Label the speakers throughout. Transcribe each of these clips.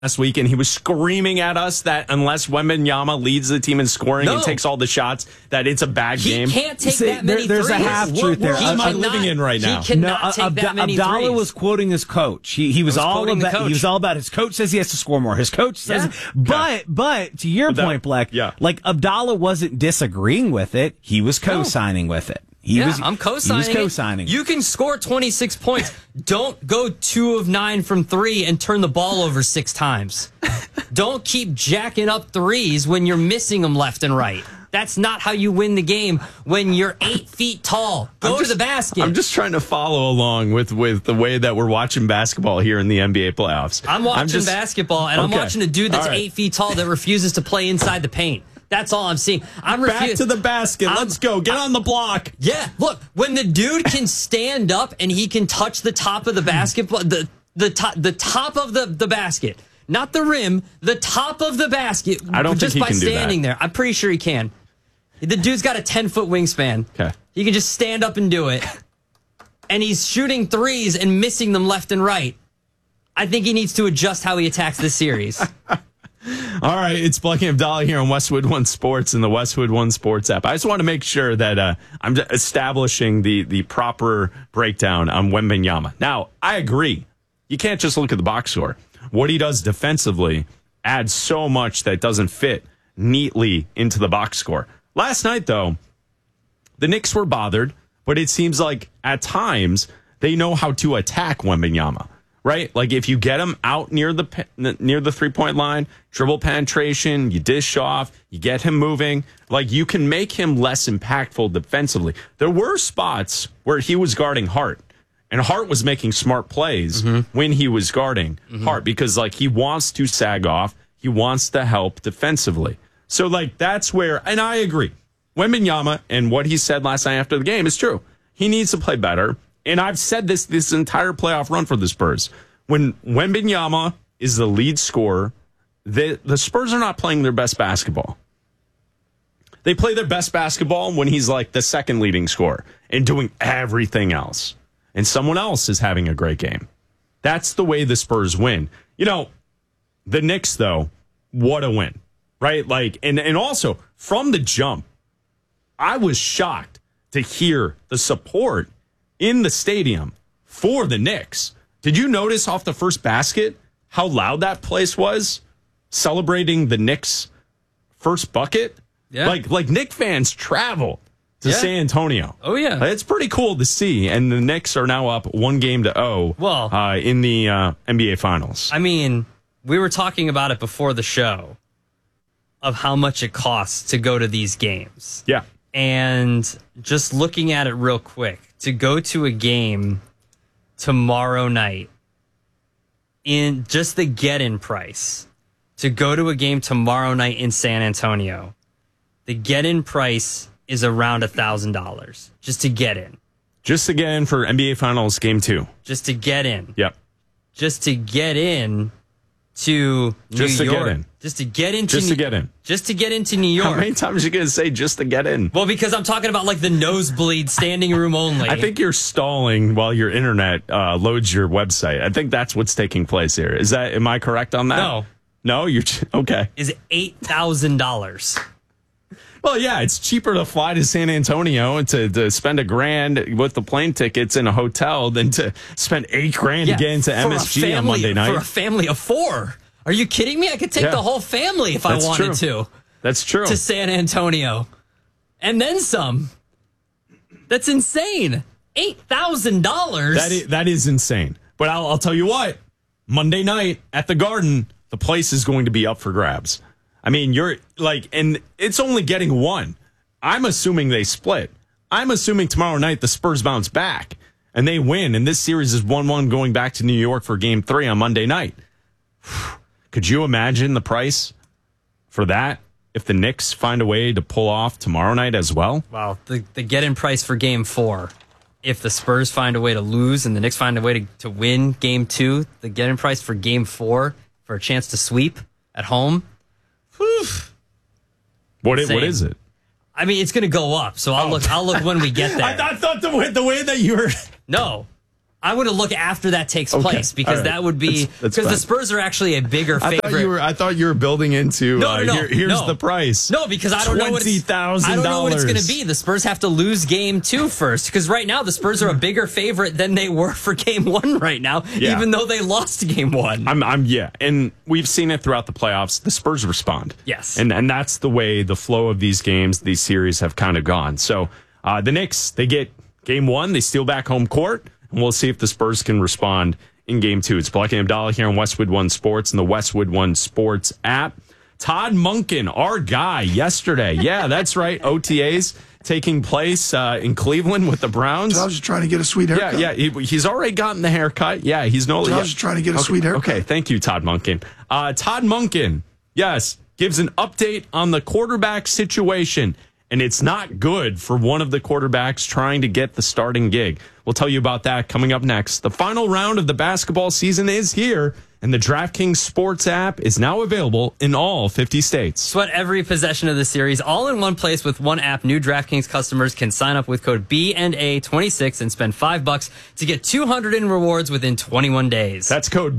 Speaker 1: last week, and he was screaming at us that unless Wembanyama leads the team in scoring and takes all the shots, that it's a bad game.
Speaker 2: He can't take that many
Speaker 3: There's
Speaker 2: threes.
Speaker 3: a half-truth there.
Speaker 1: What am I living in right now?
Speaker 2: He cannot take that many
Speaker 3: Abdallah
Speaker 2: threes.
Speaker 3: was quoting his coach. He was all
Speaker 2: quoting the
Speaker 3: about.
Speaker 2: coach.
Speaker 3: He was all about his coach says he has to score more. His coach says, but to your point, Black. Like Abdallah wasn't disagreeing with it. He was co-signing with it.
Speaker 2: I'm co-signing.
Speaker 3: He was co-signing.
Speaker 2: You can score 26 points. Don't go 2 of 9 from 3 and turn the ball over 6 times. Don't keep jacking up threes when you're missing them left and right. That's not how you win the game when you're 8 feet tall. Go to the basket.
Speaker 1: I'm just trying to follow along with the way that we're watching basketball here in the NBA playoffs.
Speaker 2: I'm watching basketball, and I'm watching a dude that's 8 feet tall that refuses to play inside the paint. That's all I'm seeing.
Speaker 1: Back to the basket. Let's go. Get on the block.
Speaker 2: Yeah, look, when the dude can stand up and he can touch the top of the basketball, the top of the basket, not the rim, the top of the basket.
Speaker 1: I don't
Speaker 2: just
Speaker 1: think he
Speaker 2: by
Speaker 1: can do that.
Speaker 2: standing there. I'm pretty sure he can. The dude's got a 10-foot wingspan.
Speaker 1: Okay,
Speaker 2: he can just stand up and do it, and he's shooting threes and missing them left and right. I think he needs to adjust how he attacks this series.
Speaker 1: All right, it's Black and Abdallah here on Westwood One Sports and the Westwood One Sports app. I just want to make sure that I'm establishing the proper breakdown on Wembanyama. Now, I agree. You can't just look at the box score. What he does defensively adds so much that doesn't fit neatly into the box score. Last night, though, the Knicks were bothered, but it seems like at times they know how to attack Wembanyama. Right? Like if you get him out near the 3-point line, dribble penetration, you dish off, you get him moving, like you can make him less impactful defensively. There were spots where he was guarding Hart, and Hart was making smart plays when he was guarding Hart because like he wants to sag off, he wants to help defensively. So like that's where, and I agree, Wembanyama and what he said last night after the game is true. He needs to play better. And I've said this entire playoff run for the Spurs. When Wembanyama is the lead scorer, the Spurs are not playing their best basketball. They play their best basketball when he's like the second leading scorer and doing everything else. And someone else is having a great game. That's the way the Spurs win. You know, the Knicks, though, what a win. Right? Like, and also from the jump, I was shocked to hear the support in the stadium for the Knicks. Did you notice off the first basket how loud that place was celebrating the Knicks' first bucket?
Speaker 2: Yeah.
Speaker 1: Like Knicks fans travel to San Antonio.
Speaker 2: Oh, yeah.
Speaker 1: It's pretty cool to see. And the Knicks are now up 1-0 in the NBA Finals.
Speaker 2: I mean, we were talking about it before the show of how much it costs to go to these games.
Speaker 1: Yeah.
Speaker 2: And just looking at it real quick, to go to a game tomorrow night, in just the get-in price, to go to a game tomorrow night in San Antonio, the get-in price is around $1,000 just to get in.
Speaker 1: Just to get in for NBA Finals Game 2.
Speaker 2: Just to get in.
Speaker 1: Yep.
Speaker 2: Just to get in to New York. Just to get into
Speaker 1: Just to get in.
Speaker 2: Just to get into New York.
Speaker 1: How many times are you going to say just to get in?
Speaker 2: Well, because I'm talking about like the nosebleed standing room only.
Speaker 1: I think you're stalling while your internet loads your website. I think that's what's taking place here. Am I correct on that?
Speaker 2: No.
Speaker 1: No? You're okay.
Speaker 2: Is $8,000.
Speaker 1: Well, yeah, it's cheaper to fly to San Antonio and to spend $1,000 with the plane tickets in a hotel than to spend $8,000 to get into MSG on Monday night.
Speaker 2: For a family of 4. Are you kidding me? I could take the whole family if I wanted to.
Speaker 1: That's true.
Speaker 2: To San Antonio. And then some. That's insane. $8,000.
Speaker 1: That is insane. But I'll tell you what. Monday night at the Garden, the place is going to be up for grabs. I mean, you're like, and it's only getting one. I'm assuming they split. I'm assuming tomorrow night the Spurs bounce back and they win. And this series is 1-1 going back to New York for Game 3 on Monday night. Could you imagine the price for that if the Knicks find a way to pull off tomorrow night as well?
Speaker 2: Well, the get-in price for Game 4, if the Spurs find a way to lose and the Knicks find a way to win Game 2, the get-in price for Game 4 for a chance to sweep at home,
Speaker 1: What is it?
Speaker 2: I mean, it's going to go up, so I'll look when we get there.
Speaker 1: I thought the way that you were...
Speaker 2: No. I want to look after that takes place because that would be because the Spurs are actually a bigger favorite.
Speaker 1: I thought you were building into here's the price.
Speaker 2: No, because I don't know what it's going to be. The Spurs have to lose game 2 first because right now the Spurs are a bigger favorite than they were for game 1 right now, even though they lost game 1.
Speaker 1: And we've seen it throughout the playoffs. The Spurs respond.
Speaker 2: Yes,
Speaker 1: and that's the way the flow of these games, these series have kind of gone. So the Knicks, they get game 1, they steal back home court. And we'll see if the Spurs can respond in game 2. It's Black and Abdallah here on Westwood One Sports and the Westwood One Sports app. Todd Monken, our guy, yesterday. Yeah, that's right. OTAs taking place in Cleveland with the Browns.
Speaker 4: Todd's trying to get a sweet haircut.
Speaker 1: Yeah. He's already gotten the haircut. Yeah, he's
Speaker 4: Todd's trying to get a sweet haircut.
Speaker 1: Okay, thank you, Todd Monken. Todd Monken, yes, gives an update on the quarterback situation. And it's not good for one of the quarterbacks trying to get the starting gig. We'll tell you about that coming up next. The final round of the basketball season is here, and the DraftKings Sports app is now available in all 50 states.
Speaker 2: Sweat every possession of the series all in one place with one app. New DraftKings customers can sign up with code BNA26 and spend $5 to get $200 in rewards within 21 days.
Speaker 1: That's code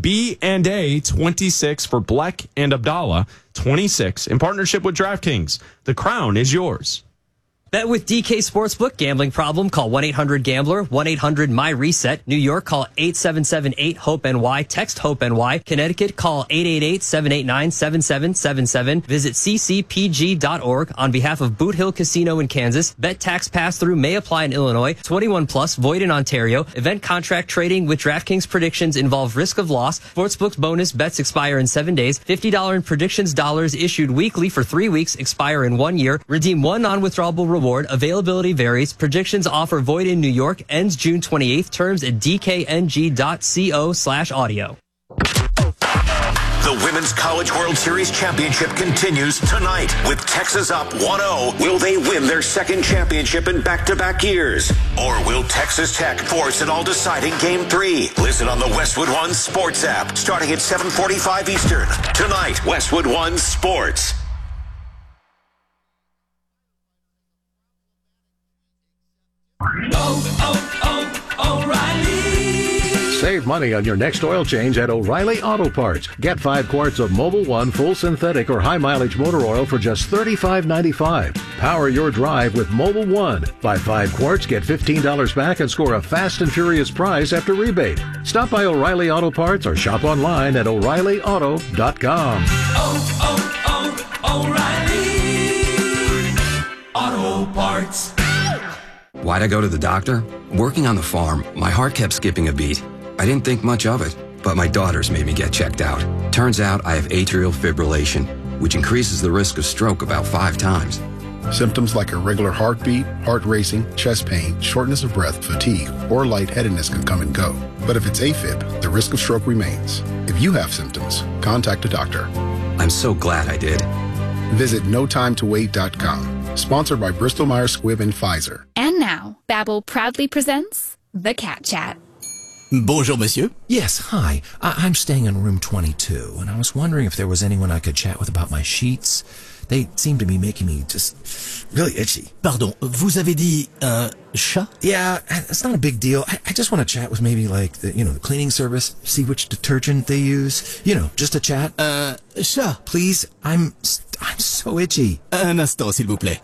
Speaker 1: BNA26 for Black and Abdallah 26 in partnership with DraftKings. The crown is yours.
Speaker 2: Bet with DK Sportsbook. Gambling problem? Call 1-800-GAMBLER. 1-800-MY-RESET. New York, call 877-8-HOPE-NY. Text HOPE-NY. Connecticut, call 888-789-7777. Visit ccpg.org. On behalf of Boot Hill Casino in Kansas, bet tax pass-through may apply in Illinois. 21 plus, void in Ontario. Event contract trading with DraftKings predictions involve risk of loss. Sportsbook's bonus bets expire in 7 days. $50 in predictions dollars issued weekly for 3 weeks, expire in 1 year. Redeem one non-withdrawable reward. Availability varies. Predictions offer void in New York. Ends June 28th. Terms at dkng.co/audio.
Speaker 5: The Women's College World Series Championship continues tonight with Texas up 1-0. Will they win their second championship in back-to-back years? Or will Texas Tech force an all-deciding Game 3? Listen on the Westwood One Sports app starting at 7:45 Eastern. Tonight, Westwood One Sports.
Speaker 6: O'Reilly. Save money on your next oil change at O'Reilly Auto Parts. Get 5 quarts of Mobil 1 full synthetic or high mileage motor oil for just $35.95. Power your drive with Mobil 1. Buy 5 quarts, get $15 back and score a fast and furious prize after rebate. Stop by O'Reilly Auto Parts or shop online at O'ReillyAuto.com.
Speaker 7: O'Reilly Auto Parts. Why'd I go to the doctor? Working on the farm, my heart kept skipping a beat. I didn't think much of it, but my daughters made me get checked out. Turns out I have atrial fibrillation, which increases the risk of stroke about 5 times.
Speaker 8: Symptoms like irregular heartbeat, heart racing, chest pain, shortness of breath, fatigue, or lightheadedness can come and go. But if it's AFib, the risk of stroke remains. If you have symptoms, contact a doctor.
Speaker 7: I'm so glad I did.
Speaker 8: Visit NoTimeToWait.com. Sponsored by Bristol Myers Squibb and Pfizer.
Speaker 9: And now, Babbel proudly presents The Cat Chat.
Speaker 10: Bonjour, monsieur.
Speaker 11: Yes, hi. I'm staying in room 22, and I was wondering if there was anyone I could chat with about my sheets. They seem to be making me just really itchy.
Speaker 10: Pardon, vous avez dit un chat?
Speaker 11: Yeah, it's not a big deal. I just want to chat with maybe like the cleaning service, see which detergent they use. Just a chat.
Speaker 10: Chat.
Speaker 11: Please, I'm so itchy.
Speaker 10: Un instant, s'il vous plaît.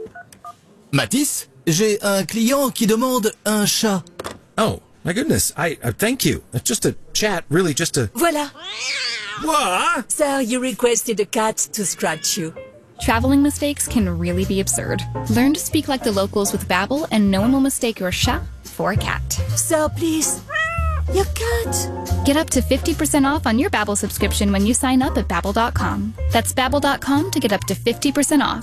Speaker 10: Matisse, j'ai un client qui demande un chat.
Speaker 11: Oh, my goodness. I thank you. Just a chat, really, just a...
Speaker 12: Voilà.
Speaker 11: What?
Speaker 12: Sir, you requested a cat to scratch you.
Speaker 9: Traveling mistakes can really be absurd. Learn to speak like the locals with Babbel, and no one will mistake your chat for a cat.
Speaker 12: Sir, please. Your cat.
Speaker 9: Get up to 50% off on your Babbel subscription when you sign up at Babbel.com. That's Babbel.com to get up to 50% off.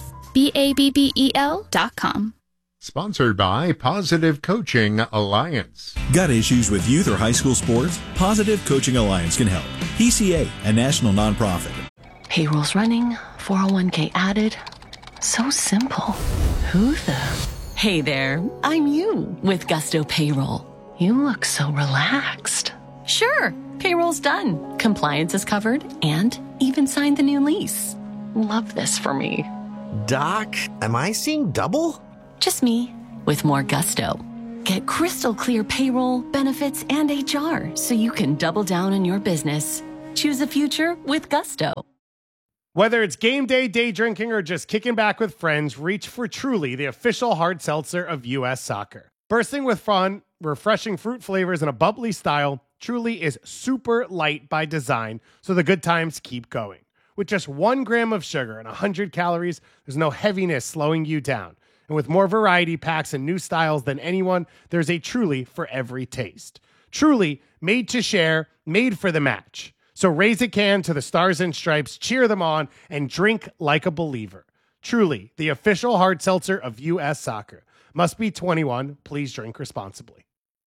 Speaker 9: BABBEL.com.
Speaker 13: Sponsored by Positive Coaching Alliance.
Speaker 14: Got issues with youth or high school sports? Positive Coaching Alliance can help. PCA, a national nonprofit.
Speaker 15: Payroll's running, 401k added. So simple. Who the? Hey there, I'm you with Gusto Payroll. You look so relaxed. Sure, payroll's done. Compliance is covered and even signed the new lease. Love this for me.
Speaker 16: Doc, am I seeing double?
Speaker 15: Just me with more gusto. Get crystal clear payroll, benefits, and HR so you can double down on your business. Choose a future with Gusto.
Speaker 16: Whether it's game day, day drinking, or just kicking back with friends, reach for Truly, the official hard seltzer of U.S. Soccer. Bursting with fun, refreshing fruit flavors, and a bubbly style, Truly is super light by design, so the good times keep going. With just 1 gram of sugar and 100 calories, there's no heaviness slowing you down. And with more variety packs and new styles than anyone, there's a Truly for every taste. Truly, made to share, made for the match. So raise a can to the Stars and Stripes, cheer them on, and drink like a believer. Truly, the official hard seltzer of U.S. Soccer. Must be 21. Please drink responsibly.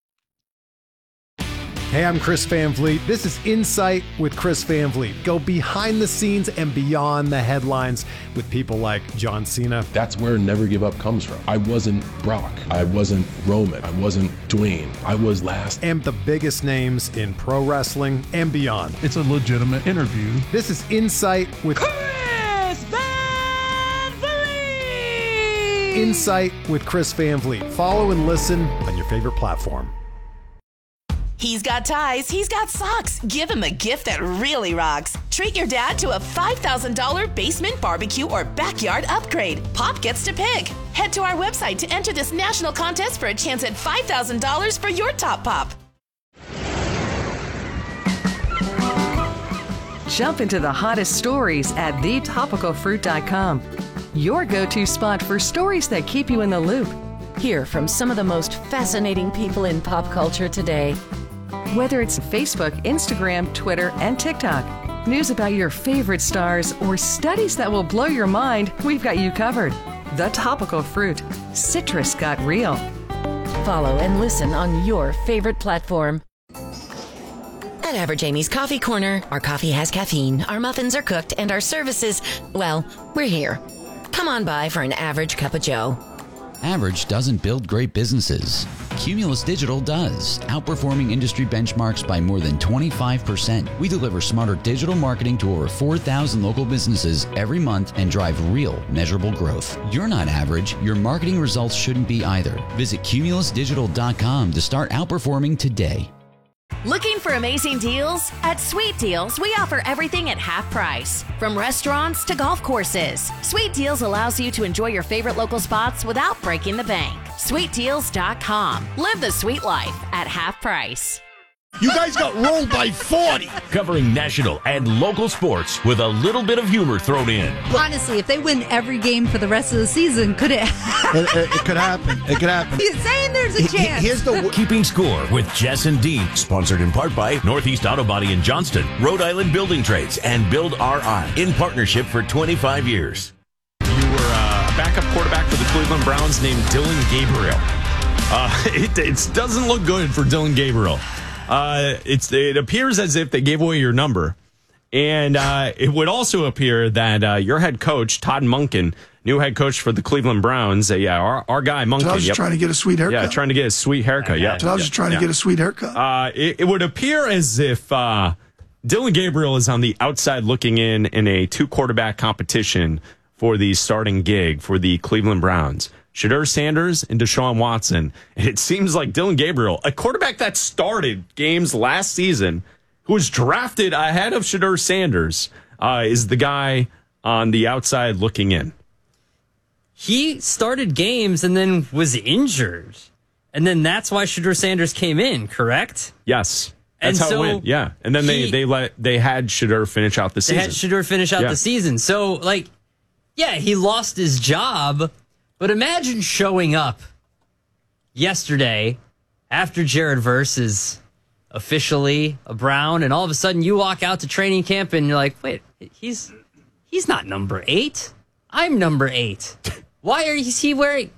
Speaker 17: Hey, I'm Chris Van Vliet. This is Insight with Chris Van Vliet. Go behind the scenes and beyond the headlines with people like John Cena.
Speaker 18: That's where Never Give Up comes from. I wasn't Brock. I wasn't Roman. I wasn't Dwayne. I was last.
Speaker 17: And the biggest names in pro wrestling and beyond.
Speaker 19: It's a legitimate interview.
Speaker 17: This is Insight with
Speaker 20: Chris Van Vliet!
Speaker 17: Insight with Chris Van Vliet. Follow and listen on your favorite platform.
Speaker 21: He's got ties, he's got socks. Give him a gift that really rocks. Treat your dad to a $5,000 basement barbecue or backyard upgrade. Pop gets to pick. Head to our website to enter this national contest for a chance at $5,000 for your top pop.
Speaker 22: Jump into the hottest stories at thetopicalfruit.com. Your go-to spot for stories that keep you in the loop.
Speaker 23: Hear from some of the most fascinating people in pop culture today.
Speaker 22: Whether it's Facebook, Instagram, Twitter, and TikTok, news about your favorite stars, or studies that will blow your mind, we've got you covered. The Topical Fruit. Citrus got real.
Speaker 23: Follow and listen on your favorite platform. At Average Amy's Coffee Corner, our coffee has caffeine, our muffins are cooked, and our services, well, we're here. Come on by for an average cup of joe.
Speaker 24: Average doesn't build great businesses. Cumulus Digital does, outperforming industry benchmarks by more than 25%. We deliver smarter digital marketing to over 4,000 local businesses every month and drive real, measurable growth. You're not average. Your marketing results shouldn't be either. Visit cumulusdigital.com to start outperforming today.
Speaker 25: Looking for amazing deals? At Sweet Deals, we offer everything at half price. From restaurants to golf courses, Sweet Deals allows you to enjoy your favorite local spots without breaking the bank. SweetDeals.com. Live the sweet life at half price.
Speaker 26: You guys got rolled by 40.
Speaker 27: Covering national and local sports with a little bit of humor thrown in.
Speaker 28: Honestly, if they win every game for the rest of the season, could it happen?
Speaker 26: It could happen. It could happen.
Speaker 28: He's saying there's a chance.
Speaker 26: Here's the
Speaker 27: Keeping Score with Jess and Dean. Sponsored in part by Northeast Auto Body in Johnston, Rhode Island Building Trades, and Build RI. In partnership for 25 years.
Speaker 1: You were a backup quarterback for the Cleveland Browns named Dylan Gabriel. It doesn't look good for Dylan Gabriel. It appears as if they gave away your number. And it would also appear that your head coach, Todd Monken, new head coach for the Cleveland Browns, our guy Monken.
Speaker 4: Todd's just trying to get a sweet haircut.
Speaker 1: Yeah, trying to get a sweet haircut. Yeah,
Speaker 4: Todd's just trying to get a sweet haircut.
Speaker 1: It would appear as if Dylan Gabriel is on the outside looking in a 2-quarterback competition for the starting gig for the Cleveland Browns. Shedeur Sanders and Deshaun Watson. And it seems like Dylan Gabriel, a quarterback that started games last season, who was drafted ahead of Shedeur Sanders, is the guy on the outside looking in.
Speaker 2: He started games and then was injured. And then that's why Shedeur Sanders came in, correct?
Speaker 1: Yes. That's how it went. Yeah. And then they had Shedeur finish out the season.
Speaker 2: They had Shedeur finish out the season. So, he lost his job. But imagine showing up yesterday after Jared Verse is officially a Brown, and all of a sudden you walk out to training camp and you're like, wait, he's not number 8. I'm number 8. Why is he wearing?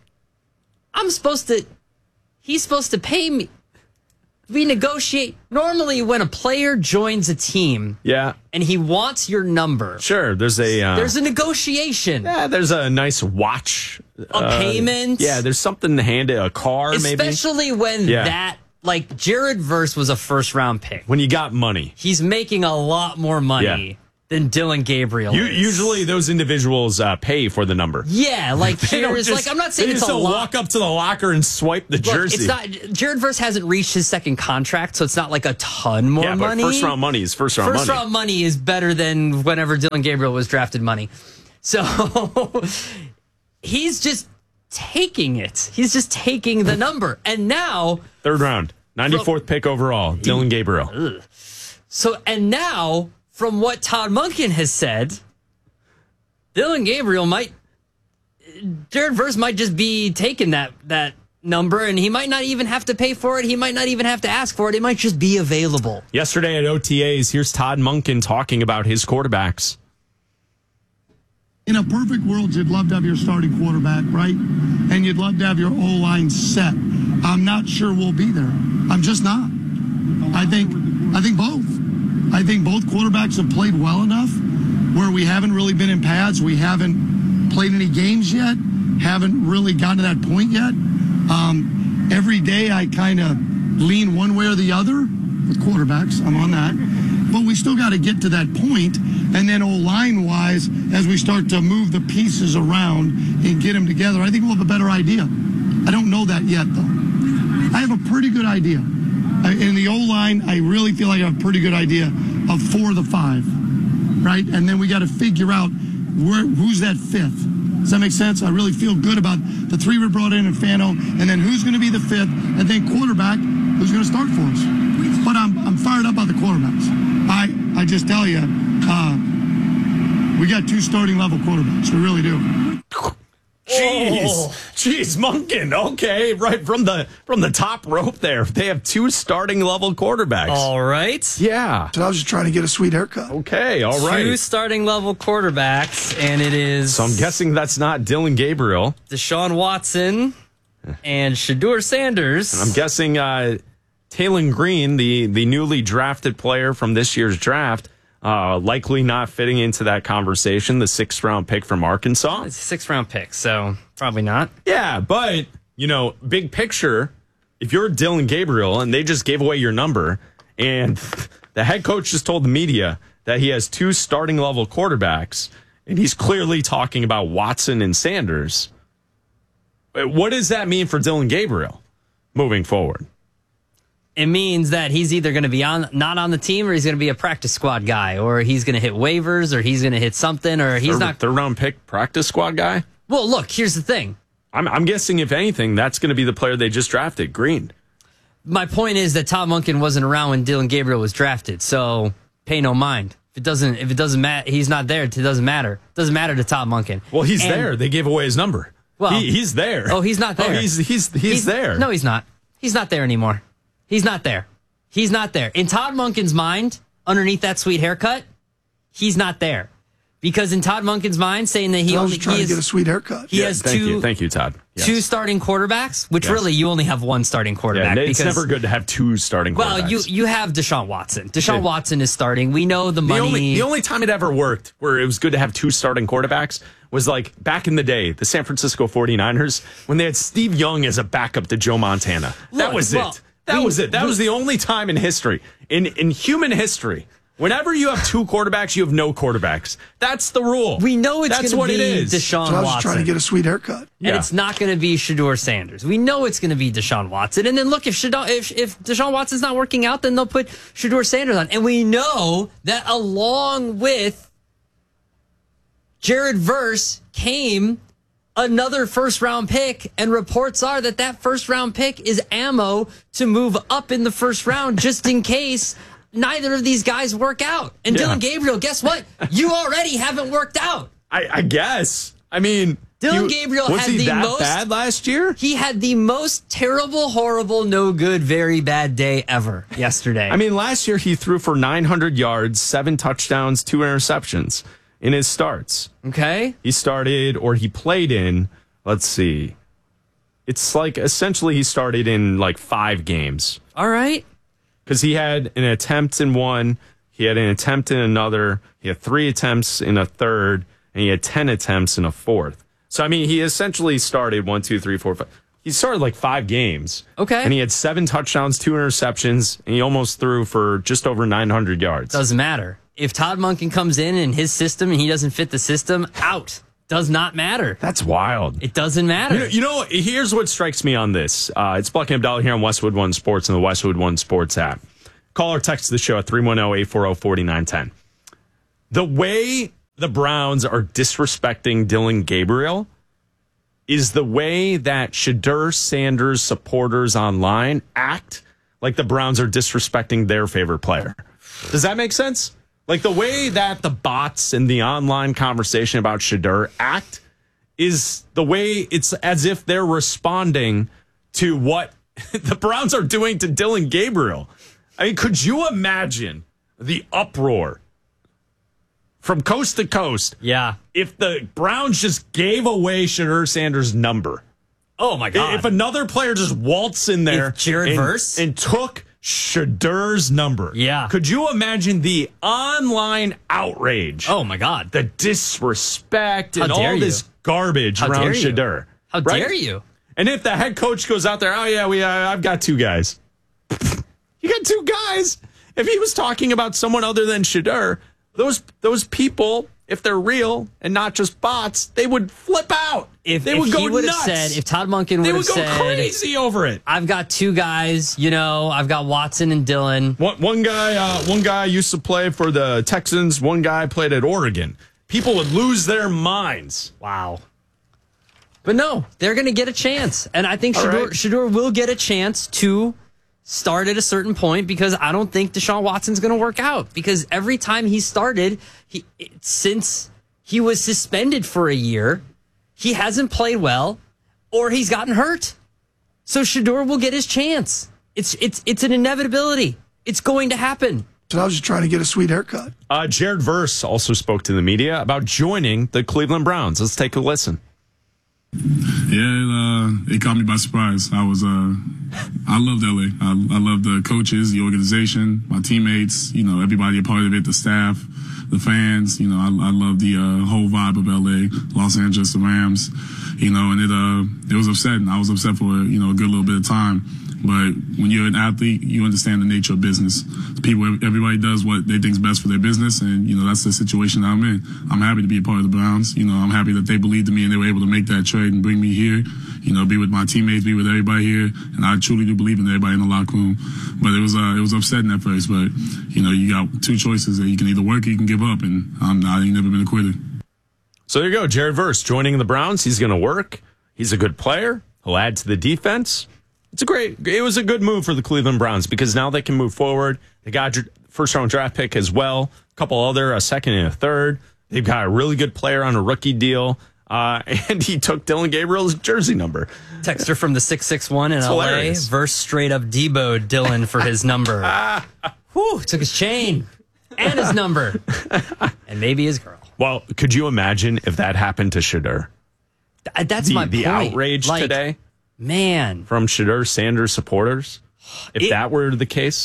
Speaker 2: He's supposed to pay me. We negotiate. Normally, when a player joins a team, and he wants your number,
Speaker 1: sure, there's a
Speaker 2: negotiation.
Speaker 1: Yeah, there's a nice watch,
Speaker 2: a payment.
Speaker 1: Yeah, there's something handed, a car,
Speaker 2: especially when that, Jared Verse was a first-round pick.
Speaker 1: When you got money,
Speaker 2: he's making a lot more money than Dylan Gabriel.
Speaker 1: Usually those individuals pay for the number.
Speaker 2: Yeah, like here's like I'm not saying it's a lot.
Speaker 1: Walk up to the locker and swipe the jersey.
Speaker 2: It's not. Jared Verse hasn't reached his second contract, so it's not like a ton more money.
Speaker 1: First round money is first round money.
Speaker 2: First round money is better than whenever Dylan Gabriel was drafted money. So he's just taking it. He's just taking the number, and now
Speaker 1: third round, 94th pick overall, Dylan Gabriel.
Speaker 2: So and now. From what Todd Monken has said, Dylan Gabriel Jared Verse might just be taking that number, and he might not even have to pay for it. He might not even have to ask for it. It might just be available.
Speaker 1: Yesterday at OTAs, here's Todd Monken talking about his quarterbacks.
Speaker 26: In a perfect world, you'd love to have your starting quarterback, right? And you'd love to have your O-line set. I'm not sure we'll be there. I'm just not. I think both. I think both quarterbacks have played well enough where we haven't really been in pads. We haven't played any games yet, haven't really gotten to that point yet. Every day I kind of lean one way or the other with quarterbacks. I'm on that. But we still got to get to that point. And then O-line-wise, as we start to move the pieces around and get them together, I think we'll have a better idea. I don't know that yet, though. I have a pretty good idea. In the O-line, I really feel like I have a pretty good idea of 4 of the 5, right? And then we got to figure out who's that fifth. Does that make sense? I really feel good about the 3 we brought in Fano, and then who's going to be the 5th, and then quarterback, who's going to start for us. But I'm fired up about the quarterbacks. I just tell you, we got 2 starting level quarterbacks. We really do.
Speaker 1: Jeez, Monken. Okay, right from the top rope there. They have 2 starting level quarterbacks.
Speaker 2: All right.
Speaker 1: Yeah.
Speaker 4: So I was just trying to get a sweet haircut.
Speaker 1: Okay, all right.
Speaker 2: 2 starting level quarterbacks, and it is.
Speaker 1: So I'm guessing that's not Dylan Gabriel.
Speaker 2: Deshaun Watson and Shedeur Sanders.
Speaker 1: And I'm guessing Taylon Green, the newly drafted player from this year's draft. Likely not fitting into that conversation, the 6th round pick from Arkansas.
Speaker 2: It's a 6th round pick, so probably not.
Speaker 1: Yeah, but, big picture, if you're Dylan Gabriel and they just gave away your number and the head coach just told the media that he has 2 starting level quarterbacks and he's clearly talking about Watson and Sanders, what does that mean for Dylan Gabriel moving forward?
Speaker 2: It means that he's either going to be not on the team, or he's going to be a practice squad guy, or he's going to hit waivers, or he's going to hit something, or he's not.
Speaker 1: 3rd round pick practice squad guy?
Speaker 2: Well, look, here's the thing.
Speaker 1: I'm guessing, if anything, that's going to be the player they just drafted, Green.
Speaker 2: My point is that Todd Monken wasn't around when Dylan Gabriel was drafted, so pay no mind. If it doesn't matter, he's not there. It doesn't matter. It doesn't matter to Todd Monken.
Speaker 1: Well, he's there. They gave away his number.
Speaker 2: Well,
Speaker 1: he's there.
Speaker 2: Oh, he's not there.
Speaker 1: Oh, he's there.
Speaker 2: No, he's not. He's not there anymore. He's not there. He's not there. In Todd Monken's mind, underneath that sweet haircut, he's not there. Because in Todd Monken's mind, saying that
Speaker 4: I was trying to get a sweet haircut.
Speaker 2: He has
Speaker 1: Thank you, Todd. Yes.
Speaker 2: 2 starting quarterbacks, which really you only have 1 starting quarterback.
Speaker 1: Yeah, it's never good to have 2 starting quarterbacks.
Speaker 2: Well, you have Deshaun Watson. Deshaun Watson is starting. We know the money.
Speaker 1: The only time it ever worked where it was good to have 2 starting quarterbacks was like back in the day, the San Francisco 49ers, when they had Steve Young as a backup to Joe Montana. That was it. That was it. That was the only time in history, in human history, whenever you have 2 quarterbacks, you have no quarterbacks. That's the rule.
Speaker 2: We know it's going to be Deshaun Watson.
Speaker 4: So I was just trying to get a sweet haircut.
Speaker 2: And it's not going to be Shedeur Sanders. We know it's going to be Deshaun Watson. And then look, if Deshaun Watson's not working out, then they'll put Shedeur Sanders on. And we know that along with Jared Verse came another 1st round pick, and reports are that 1st round pick is ammo to move up in the 1st round just in case neither of these guys work out. And Dylan Gabriel, guess what? You already haven't worked out.
Speaker 1: I guess. I mean,
Speaker 2: Dylan Gabriel had the most
Speaker 1: bad last year.
Speaker 2: He had the most terrible, horrible, no good, very bad day ever yesterday.
Speaker 1: I mean, last year he threw for 900 yards, 7 touchdowns, 2 interceptions in his starts.
Speaker 2: Okay.
Speaker 1: He started, or he played in, let's see. It's like essentially he started in like 5 games.
Speaker 2: All right.
Speaker 1: Because he had an attempt in 1, he had an attempt in another, he had 3 attempts in a 3rd, and he had 10 attempts in a 4th. So, I mean, he essentially started 1, 2, 3, 4, 5. He started like 5 games.
Speaker 2: Okay.
Speaker 1: And he had 7 touchdowns, 2 interceptions, and he almost threw for just over 900 yards.
Speaker 2: Doesn't matter. if Todd Monken comes in his system and he doesn't fit the system, out. Does not matter.
Speaker 1: That's wild.
Speaker 2: It doesn't matter.
Speaker 1: You know, here's what strikes me on this. It's Buck and Abdallah here on Westwood One Sports and the Westwood One Sports app. Call or text the show at 310-840-4910. The way the Browns are disrespecting Dillon Gabriel is the way that Shedeur Sanders supporters online act like the Browns are disrespecting their favorite player. Does that make sense? Like the way that the bots in the online conversation about Shedeur act is the way it's as if they're responding to what the Browns are doing to Dillon Gabriel. I mean, could you imagine the uproar from coast to coast?
Speaker 2: Yeah.
Speaker 1: If the Browns just gave away Shedeur Sanders' number.
Speaker 2: Oh, my God.
Speaker 1: If another player just waltzed in there
Speaker 2: Jared Verse
Speaker 1: and took Shedeur's number.
Speaker 2: Yeah.
Speaker 1: Could you imagine the online outrage?
Speaker 2: Oh, my God.
Speaker 1: The disrespect and
Speaker 2: How
Speaker 1: all
Speaker 2: dare
Speaker 1: this
Speaker 2: you?
Speaker 1: garbage
Speaker 2: How
Speaker 1: around
Speaker 2: dare you?
Speaker 1: Shedeur.
Speaker 2: How
Speaker 1: right?
Speaker 2: dare you?
Speaker 1: And if the head coach goes out there, oh, yeah, I've got two guys. You got two guys. If he was talking about someone other than Shedeur, those people, if they're real and not just bots, they would flip out.
Speaker 2: If
Speaker 1: they would
Speaker 2: he
Speaker 1: go
Speaker 2: would
Speaker 1: nuts.
Speaker 2: have said, if Todd Monken
Speaker 1: They
Speaker 2: would have
Speaker 1: would go
Speaker 2: said,
Speaker 1: crazy over it.
Speaker 2: I've got two guys, I've got Watson and Dillon.
Speaker 1: One guy used to play for the Texans. One guy played at Oregon. People would lose their minds.
Speaker 2: Wow. But no, they're going to get a chance. And I think Shedeur will get a chance to start at a certain point because I don't think Deshaun Watson's going to work out. Because every time he started, since he was suspended for a year, he hasn't played well or he's gotten hurt. So Shedeur will get his chance. It's an inevitability. It's going to happen.
Speaker 4: So I was just trying to get a sweet haircut.
Speaker 1: Jared Verse also spoke to the media about joining the Cleveland Browns. Let's take a listen.
Speaker 3: Yeah, it caught me by surprise. I loved LA. I loved the coaches, the organization, my teammates, everybody a part of it, the staff, the fans. I love the whole vibe of LA, Los Angeles, the Rams, and it was upsetting. I was upset for, a good little bit of time. But when you're an athlete, you understand the nature of business. Everybody does what they think is best for their business, and that's the situation I'm in. I'm happy to be a part of the Browns. I'm happy that they believed in me and they were able to make that trade and bring me here. Be with my teammates, be with everybody here, and I truly do believe in everybody in the locker room. But it was upsetting at first. But you got two choices: that you can either work or you can give up, and I ain't never been a quitter.
Speaker 1: So there you go, Jared Verse joining the Browns. He's going to work. He's a good player. He'll add to the defense. It was a good move for the Cleveland Browns because now they can move forward. They got a first-round draft pick as well, a couple other, a second and a third. They've got a really good player on a rookie deal, and he took Dillon Gabriel's jersey number.
Speaker 2: Texter from the 661 in
Speaker 1: It's
Speaker 2: LA,
Speaker 1: hilarious.
Speaker 2: Verse straight up Debo'd Dillon for his number. Whew, took his chain and his number, and maybe his girl.
Speaker 1: Well, could you imagine if that happened to Shedeur?
Speaker 2: That's my point.
Speaker 1: The outrage today.
Speaker 2: Man,
Speaker 1: from Shedeur Sanders supporters, if that were the case,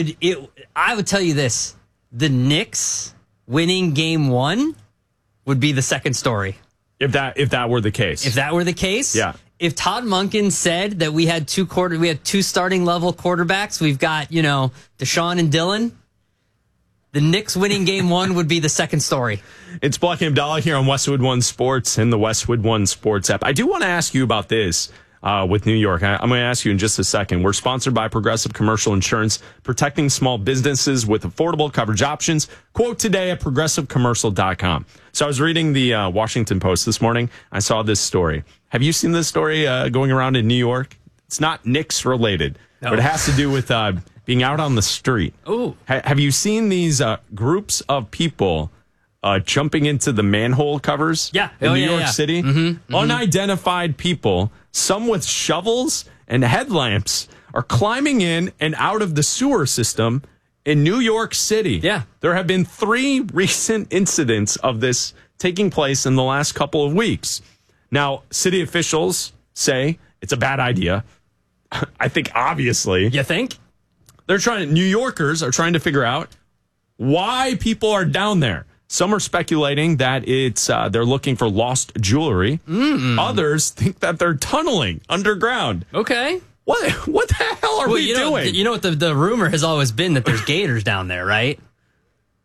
Speaker 2: I would tell you this: the Knicks winning Game 1 would be the second story.
Speaker 1: If that were the case,
Speaker 2: yeah. If Todd Monken said that we had two starting level quarterbacks, we've got Deshaun and Dillon. The Knicks winning Game 1 would be the second story.
Speaker 1: It's Buck and Abdallah here on Westwood One Sports and the Westwood One Sports app. I do want to ask you about this. With New York. I'm going to ask you in just a second. We're sponsored by Progressive Commercial Insurance, protecting small businesses with affordable coverage options. Quote today at progressivecommercial.com. So I was reading the Washington Post this morning. I saw this story. Have you seen this story going around in New York? It's not Knicks related, but it has to do with being out on the street.
Speaker 2: Ooh.
Speaker 1: Have you seen these groups of people jumping into the manhole covers in New York City?
Speaker 2: Mm-hmm.
Speaker 1: Unidentified people, some with shovels and headlamps, are climbing in and out of the sewer system in New York City.
Speaker 2: Yeah.
Speaker 1: There have been 3 recent incidents of this taking place in the last couple of weeks. Now, city officials say it's a bad idea. I think, obviously.
Speaker 2: You think?
Speaker 1: New Yorkers are trying to figure out why people are down there. Some are speculating that it's they're looking for lost jewelry.
Speaker 2: Mm-mm.
Speaker 1: Others think that they're tunneling underground.
Speaker 2: Okay.
Speaker 1: What the hell are we doing?
Speaker 2: You know what the rumor has always been that there's gators down there, right?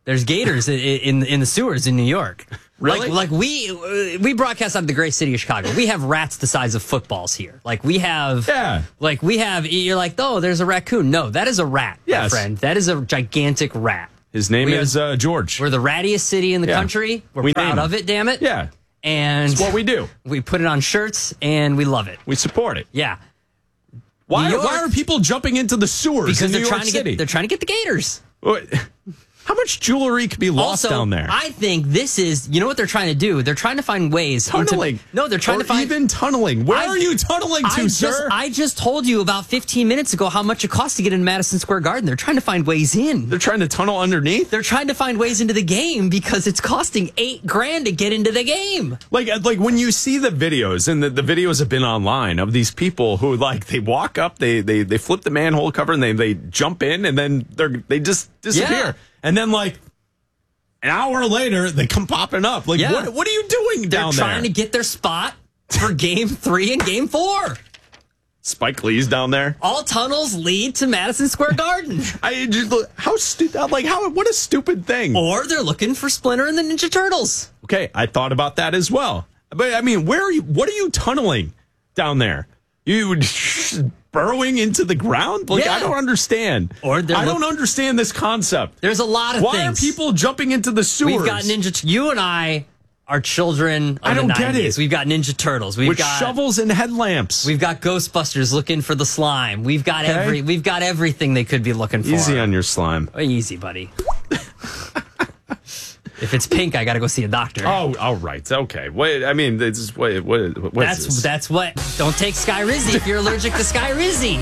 Speaker 2: There's gators in the sewers in New York.
Speaker 1: Really?
Speaker 2: Like we broadcast out of the great city of Chicago. We have rats the size of footballs here. Like we have, you're like, oh, there's a raccoon. No, that is a rat, my friend. That is a gigantic rat.
Speaker 1: His name is George.
Speaker 2: We're the rattiest city in the country. We're proud of it, damn it.
Speaker 1: Yeah.
Speaker 2: And
Speaker 1: it's what we do.
Speaker 2: We put it on shirts and we love it.
Speaker 1: We support it.
Speaker 2: Yeah.
Speaker 1: Why are people jumping into the sewers
Speaker 2: because
Speaker 1: in New York City?
Speaker 2: They're trying to get the gators.
Speaker 1: How much jewelry could be lost down there?
Speaker 2: I think this is, you know what they're trying to do? They're trying to find ways.
Speaker 1: Tunneling.
Speaker 2: They're trying to find.
Speaker 1: Even tunneling. Where are you tunneling to, sir?
Speaker 2: I just told you about 15 minutes ago how much it costs to get into Madison Square Garden. They're trying to find ways in.
Speaker 1: They're trying to tunnel underneath?
Speaker 2: They're trying to find ways into the game because it's costing $8,000 to get into the game.
Speaker 1: Like when you see the videos, and the videos have been online of these people who, like, they walk up, they flip the manhole cover, and they jump in, and then they just disappear.
Speaker 2: Yeah.
Speaker 1: And then, like, an hour later, they come popping up. Like, what are you doing down there?
Speaker 2: They're trying to get their spot for Game 3 and Game 4.
Speaker 1: Spike Lee's down there.
Speaker 2: All tunnels lead to Madison Square Garden.
Speaker 1: What a stupid thing.
Speaker 2: Or they're looking for Splinter and the Ninja Turtles.
Speaker 1: Okay, I thought about that as well. But, I mean, what are you tunneling down there? You burrowing into the ground? Like, I don't understand. I don't understand this concept.
Speaker 2: There's a lot of things.
Speaker 1: Why are people jumping into the sewers?
Speaker 2: We've got you and I are children of the 90s. Get it. We've got Ninja Turtles. We've got
Speaker 1: shovels and headlamps.
Speaker 2: We've got Ghostbusters looking for the slime. We've got everything they could be looking for.
Speaker 1: Easy on your slime.
Speaker 2: Easy, buddy. If it's pink, I got to go see a doctor.
Speaker 1: Oh, all right. Okay. Wait, I mean, what's this?
Speaker 2: That's what. Don't take Skyrizi if you're allergic to Skyrizi.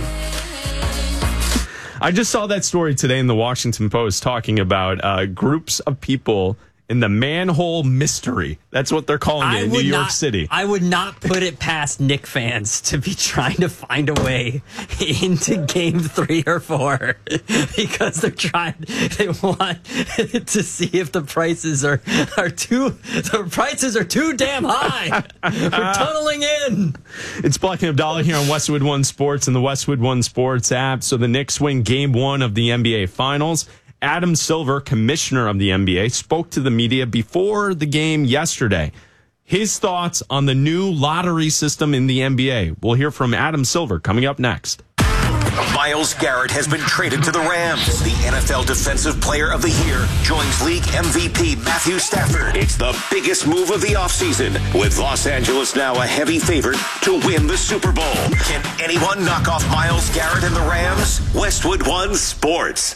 Speaker 1: I just saw that story today in the Washington Post talking about groups of people in the manhole mystery. That's what they're calling it in New York City.
Speaker 2: I would not put it past Knick fans to be trying to find a way into Game 3 or 4 because they want to see if the prices are too damn high. We're tunneling in.
Speaker 1: It's Black and Abdallah here on Westwood One Sports and the Westwood One Sports app. So the Knicks win Game 1 of the NBA Finals. Adam Silver, commissioner of the NBA, spoke to the media before the game yesterday. His thoughts on the new lottery system in the NBA. We'll hear from Adam Silver coming up next.
Speaker 5: Myles Garrett has been traded to the Rams. The NFL Defensive Player of the Year joins league MVP Matthew Stafford. It's the biggest move of the offseason, with Los Angeles now a heavy favorite to win the Super Bowl. Can anyone knock off Myles Garrett and the Rams? Westwood One Sports.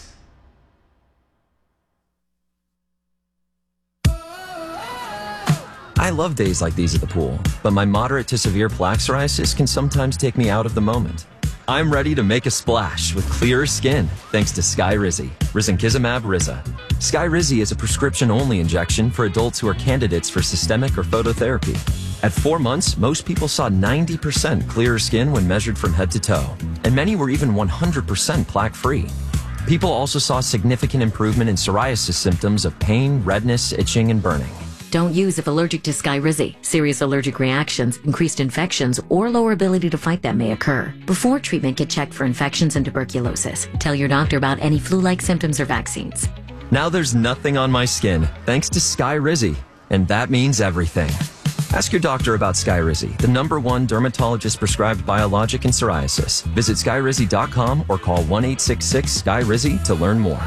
Speaker 6: I love days like these at the pool, but my moderate to severe plaque psoriasis can sometimes take me out of the moment. I'm ready to make a splash with clearer skin thanks to Skyrizi, risankizumab Riza. Skyrizi is a prescription-only injection for adults who are candidates for systemic or phototherapy. At 4 months, most people saw 90% clearer skin when measured from head to toe, and many were even 100% plaque-free. People also saw significant improvement in psoriasis symptoms of pain, redness, itching, and burning.
Speaker 7: Don't use if allergic to Skyrizi. Serious allergic reactions, increased infections, or lower ability to fight them may occur. Before treatment, get checked for infections and tuberculosis. Tell your doctor about any flu-like symptoms or vaccines.
Speaker 6: Now there's nothing on my skin thanks to Skyrizi, and that means everything. Ask your doctor about Skyrizi, the #1 dermatologist-prescribed biologic in psoriasis. Visit Skyrizi.com or call 1-866-SKYRIZI to learn more.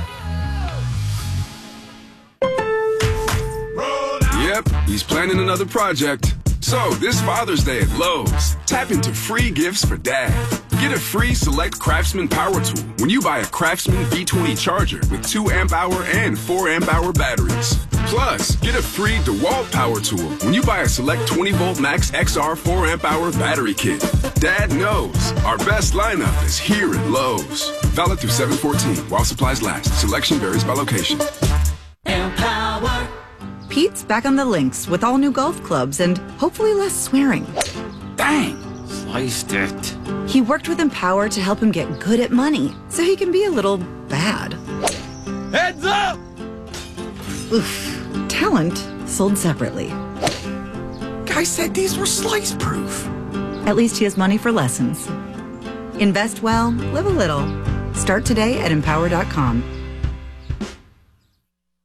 Speaker 8: Yep, he's planning another project. So, this Father's Day at Lowe's, tap into free gifts for Dad. Get a free Select Craftsman Power Tool when you buy a Craftsman V20 charger with 2 amp-hour and 4 amp-hour batteries. Plus, get a free DeWalt Power Tool when you buy a Select 20-volt Max XR 4 amp-hour battery kit. Dad knows our best lineup is here at Lowe's. Valid through 7/14 while supplies last. Selection varies by location.
Speaker 10: Empower. Pete's back on the links with all new golf clubs and hopefully less swearing.
Speaker 11: Dang, sliced it.
Speaker 10: He worked with Empower to help him get good at money so he can be a little bad.
Speaker 11: Heads up!
Speaker 10: Oof. Talent sold separately.
Speaker 11: Guy said these were slice proof.
Speaker 10: At least he has money for lessons. Invest well, live a little. Start today at Empower.com.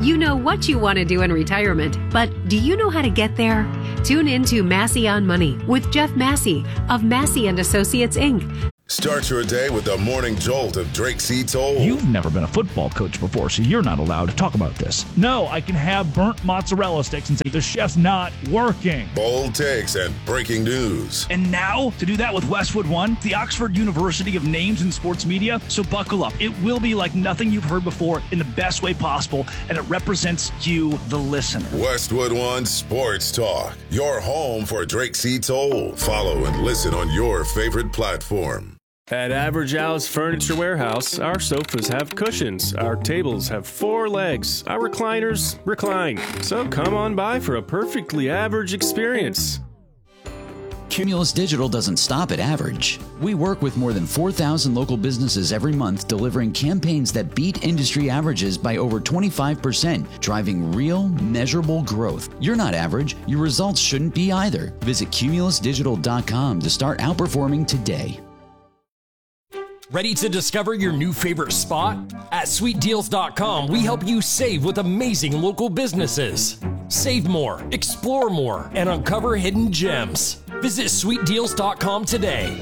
Speaker 9: You know what you want to do in retirement, but do you know how to get there? Tune in to Massey on Money with Jeff Massey of Massey & Associates, Inc.
Speaker 12: Start your day with the morning jolt of Drake C. Toll.
Speaker 13: You've never been a football coach before, so you're not allowed to talk about this. No, I can have burnt mozzarella sticks and say the chef's not working.
Speaker 12: Bold takes and breaking news.
Speaker 13: And now, to do that with Westwood One, the Oxford University of Names in Sports Media. So buckle up. It will be like nothing you've heard before in the best way possible, and it represents you, the listener.
Speaker 12: Westwood One Sports Talk, your home for Drake C. Toll. Follow and listen on your favorite platform.
Speaker 14: At Average Al's Furniture Warehouse, our sofas have cushions, our tables have 4 legs, our recliners recline. So come on by for a perfectly average experience.
Speaker 24: Cumulus Digital doesn't stop at average. We work with more than 4,000 local businesses every month, delivering campaigns that beat industry averages by over 25%, driving real, measurable growth. You're not average. Your results shouldn't be either. Visit cumulusdigital.com to start outperforming today.
Speaker 15: Ready to discover your new favorite spot? At SweetDeals.com, we help you save with amazing local businesses. Save more, explore more, and uncover hidden gems. Visit SweetDeals.com today.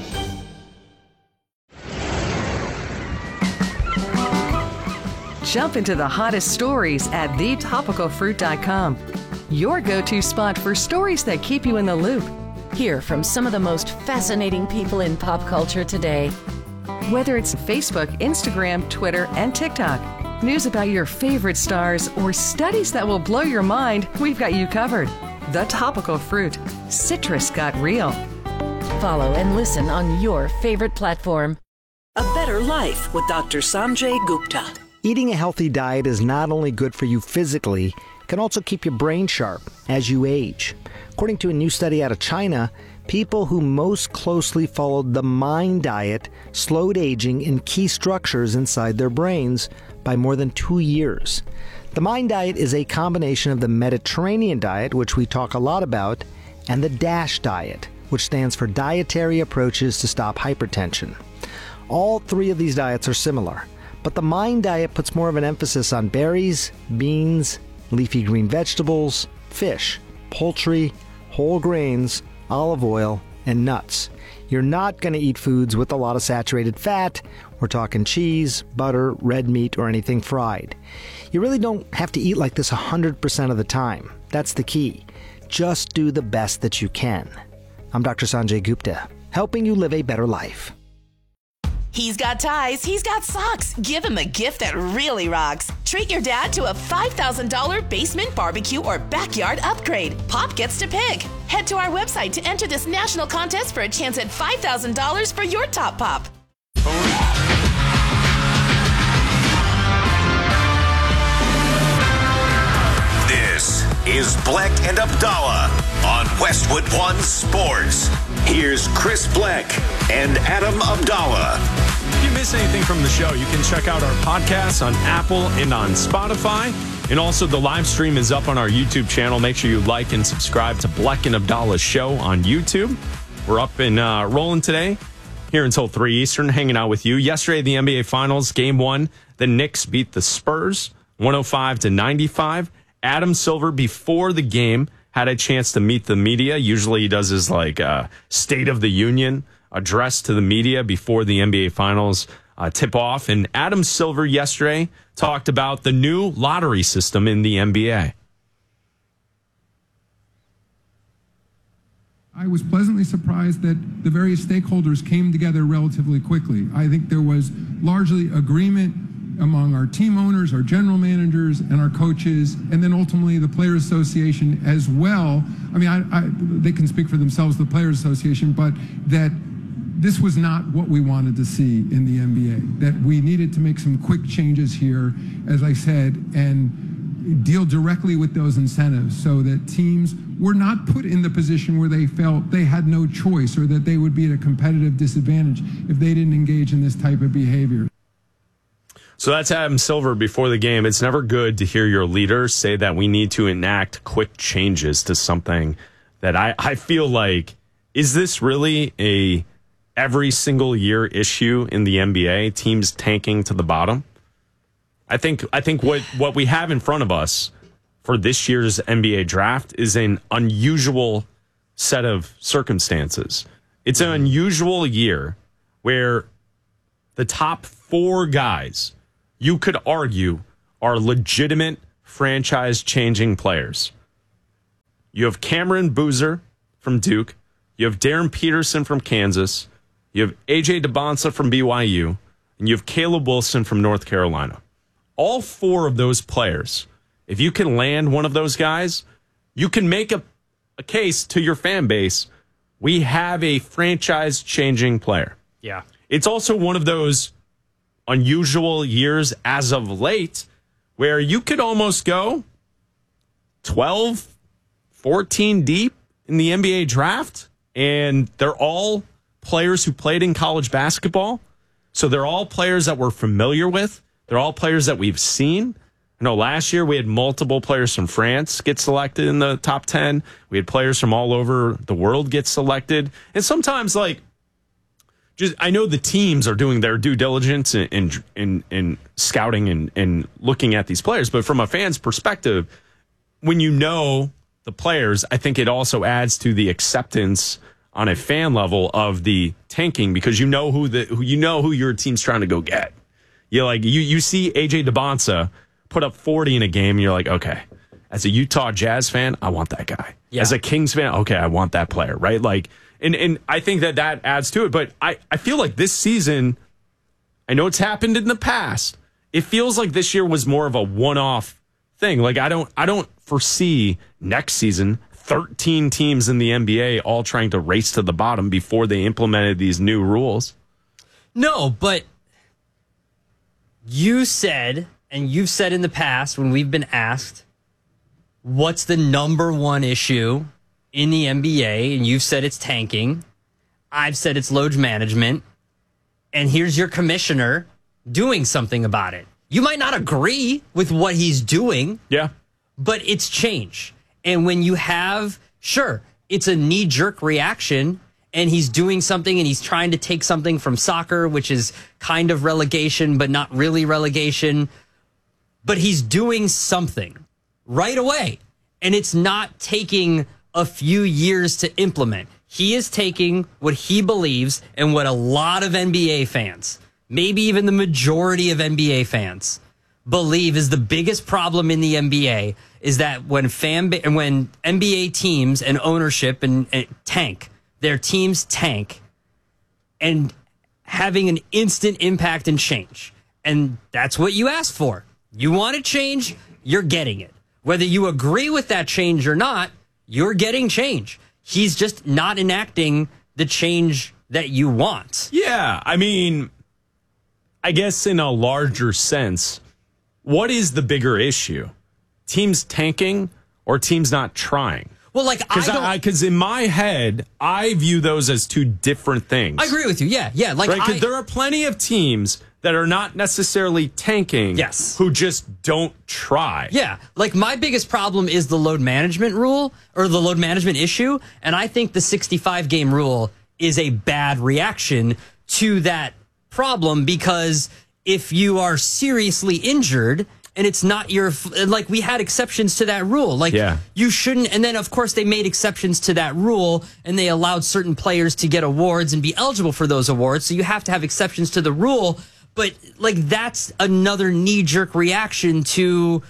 Speaker 22: Jump into the hottest stories at thetopicalfruit.com. Your go-to spot for stories that keep you in the loop.
Speaker 23: Hear from some of the most fascinating people in pop culture today.
Speaker 22: Whether it's Facebook, Instagram, Twitter, and TikTok, news about your favorite stars, or studies that will blow your mind, we've got you covered. The Topical Fruit. Citrus got real.
Speaker 23: Follow and listen on your favorite platform.
Speaker 16: A better life with Dr. Sanjay Gupta.
Speaker 18: Eating a healthy diet is not only good for you physically, it can also keep your brain sharp as you age. According to a new study out of China, people who most closely followed the MIND diet slowed aging in key structures inside their brains by more than 2 years. The MIND diet is a combination of the Mediterranean diet, which we talk a lot about, and the DASH diet, which stands for Dietary Approaches to Stop Hypertension. All 3 of these diets are similar, but the MIND diet puts more of an emphasis on berries, beans, leafy green vegetables, fish, poultry, whole grains, olive oil, and nuts. You're not going to eat foods with a lot of saturated fat. We're talking cheese, butter, red meat, or anything fried. You really don't have to eat like this 100% of the time. That's the key. Just do the best that you can. I'm Dr. Sanjay Gupta, helping you live a better life.
Speaker 21: He's got ties, he's got socks. Give him a gift that really rocks. Treat your dad to a $5,000 basement barbecue or backyard upgrade. Pop gets to pick. Head to our website to enter this national contest for a chance at $5,000 for your top pop.
Speaker 5: This is Bleck and Abdallah on Westwood One Sports. Here's Chris Bleck and Adam Abdallah.
Speaker 1: If you miss anything from the show, you can check out our podcasts on Apple and on Spotify. And also the live stream is up on our YouTube channel. Make sure you like and subscribe to Bleck and Abdallah's show on YouTube. We're up and rolling today here until 3 Eastern, hanging out with you. Yesterday, the NBA Finals, Game 1, the Knicks beat the Spurs 105-95. Adam Silver, before the game, had a chance to meet the media. Usually he does his State of the Union address to the media before the NBA Finals tip off. And Adam Silver yesterday talked about the new lottery system in the NBA.
Speaker 19: I was pleasantly surprised that the various stakeholders came together relatively quickly. I think there was largely agreement among our team owners, our general managers, and our coaches, and then ultimately the Players Association as well. I mean, they can speak for themselves, the Players Association, but that this was not what we wanted to see in the NBA, that we needed to make some quick changes here, as I said, and deal directly with those incentives so that teams were not put in the position where they felt they had no choice or that they would be at a competitive disadvantage if they didn't engage in this type of behavior.
Speaker 1: So that's Adam Silver before the game. It's never good to hear your leaders say that we need to enact quick changes to something that I feel like, is this really a every single year issue in the NBA, teams tanking to the bottom? I think what we have in front of us for this year's NBA draft is an unusual set of circumstances. It's an unusual year where the top 4 guys, you could argue, are legitimate franchise-changing players. You have Cameron Boozer from Duke. You have Darren Peterson from Kansas. You have A.J. Debonsa from BYU. And you have Caleb Wilson from North Carolina. All 4 of those players, if you can land one of those guys, you can make a case to your fan base. We have a franchise-changing player.
Speaker 2: Yeah.
Speaker 1: It's also one of those unusual years as of late where you could almost go 12, 14 deep in the NBA draft, and they're all players who played in college basketball. So they're all players that we're familiar with. They're all players that we've seen. I know last year we had multiple players from France get selected in the top 10. We had players from all over the world get selected. And sometimes, I know the teams are doing their due diligence in scouting and looking at these players. But from a fan's perspective, when you know the players, I think it also adds to the acceptance on a fan level of the tanking, because you know who your team's trying to go get. You see AJ Debonsa put up 40 in a game, and you're like, okay, as a Utah Jazz fan, I want that guy. Yeah. As a Kings fan, okay, I want that player, right? And I think that adds to it. But I feel like this season, I know it's happened in the past. It feels like this year was more of a one-off thing. I don't foresee next season 13 teams in the NBA all trying to race to the bottom before they implemented these new rules.
Speaker 2: No, but you said, and you've said in the past when we've been asked, what's the number one issue in the NBA? And you've said it's tanking. I've said it's load management. And here's your commissioner doing something about it. You might not agree with what he's doing.
Speaker 1: Yeah.
Speaker 2: But it's change. And when you have, sure, it's a knee-jerk reaction, and he's doing something and he's trying to take something from soccer, which is kind of relegation, but not really relegation. But he's doing something right away. And it's not taking a few years to implement. He is taking what he believes and what a lot of NBA fans, maybe even the majority of NBA fans, believe is the biggest problem in the NBA, is that when NBA teams and ownership and tank, their teams tank, and having an instant impact and change. And that's what you asked for. You want to change, you're getting it. Whether you agree with that change or not, you're getting change. He's just not enacting the change that you want.
Speaker 1: Yeah, I mean, I guess in a larger sense, what is the bigger issue? Teams tanking or teams not trying?
Speaker 2: Well,
Speaker 1: because in my head, I view those as two different things.
Speaker 2: I agree with you. Yeah.
Speaker 1: Right? There are plenty of teams that are not necessarily tanking.
Speaker 2: Yes.
Speaker 1: Who just don't try.
Speaker 2: Yeah. My biggest problem is the load management rule, or the load management issue. And I think the 65-game rule is a bad reaction to that problem, because if you are seriously injured and it's not your, we had exceptions to that rule. You shouldn't. And then, of course, they made exceptions to that rule, and they allowed certain players to get awards and be eligible for those awards. So you have to have exceptions to the rule. But that's another knee-jerk reaction to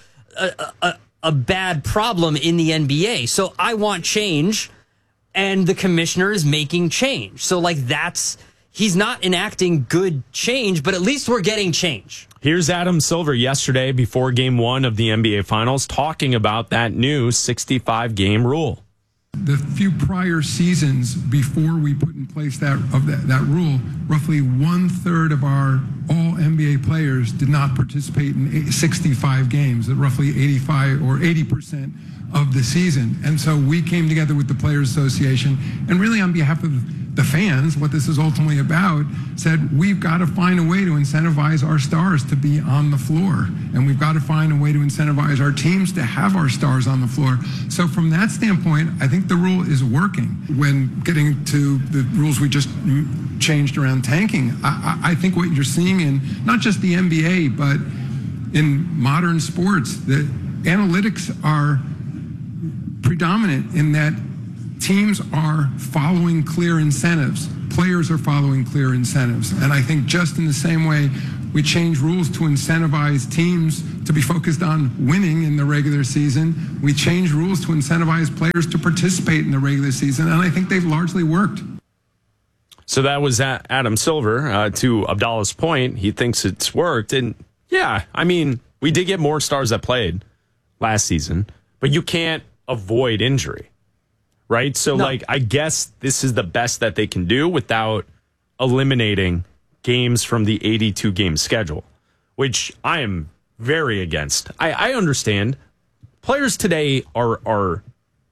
Speaker 2: a bad problem in the NBA. So I want change, and the commissioner is making change. So he's not enacting good change, but at least we're getting change.
Speaker 1: Here's Adam Silver yesterday before Game 1 of the NBA Finals talking about that new 65-game rule.
Speaker 19: The few prior seasons before we put in place that rule, roughly 1/3 of our all NBA players did not participate in 65 games, at roughly 85 or 80% of the season. And so we came together with the Players Association, and really on behalf of the fans, what this is ultimately about, said we've got to find a way to incentivize our stars to be on the floor. And we've got to find a way to incentivize our teams to have our stars on the floor. So from that standpoint, I think the rule is working. When getting to the rules we just changed around tanking, I think what you're seeing in not just the NBA, but in modern sports. The analytics are predominant in that teams are following clear incentives. Players are following clear incentives. And I think just in the same way we change rules to incentivize teams to be focused on winning in the regular season, we change rules to incentivize players to participate in the regular season. And I think they've largely worked.
Speaker 1: So that was Adam Silver. To Abdallah's point, he thinks it's worked. And yeah, I mean, we did get more stars that played last season, but you can't avoid injury, right? So, I guess this is the best that they can do without eliminating games from the 82-game schedule, which I am very against. I understand players today are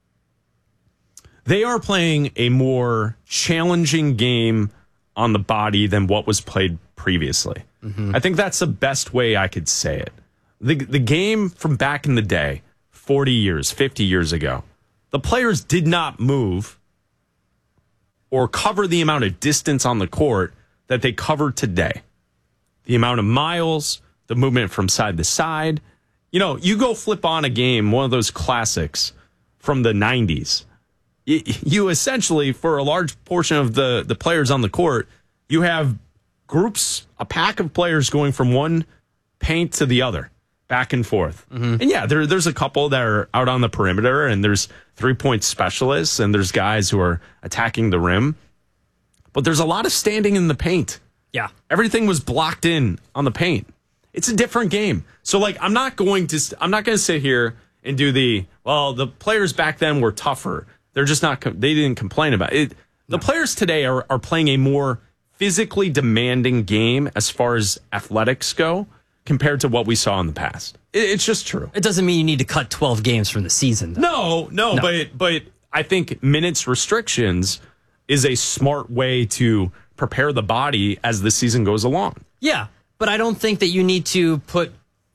Speaker 1: playing a more challenging game on the body than what was played previously. Mm-hmm. I think that's the best way I could say it. The game from back in the day, 40 years, 50 years ago, the players did not move or cover the amount of distance on the court that they cover today. The amount of miles, the movement from side to side. You go flip on a game, one of those classics from the 90s. You essentially, for a large portion of the players on the court, you have groups, a pack of players going from one paint to the other, back and forth. Mm-hmm. And yeah, there's a couple that are out on the perimeter, and there's 3-point specialists, and there's guys who are attacking the rim. But there's a lot of standing in the paint.
Speaker 2: Yeah.
Speaker 1: Everything was blocked in on the paint. It's a different game. So, I'm not going to sit here and do the players back then were tougher. They're just not, they didn't complain about it. The players today are playing a more physically demanding game as far as athletics go compared to what we saw in the past. It's just true.
Speaker 2: It doesn't mean you need to cut 12 games from the season, though.
Speaker 1: No. But I think minutes restrictions is a smart way to prepare the body as the season goes along.
Speaker 2: Yeah, but I don't think that you need to put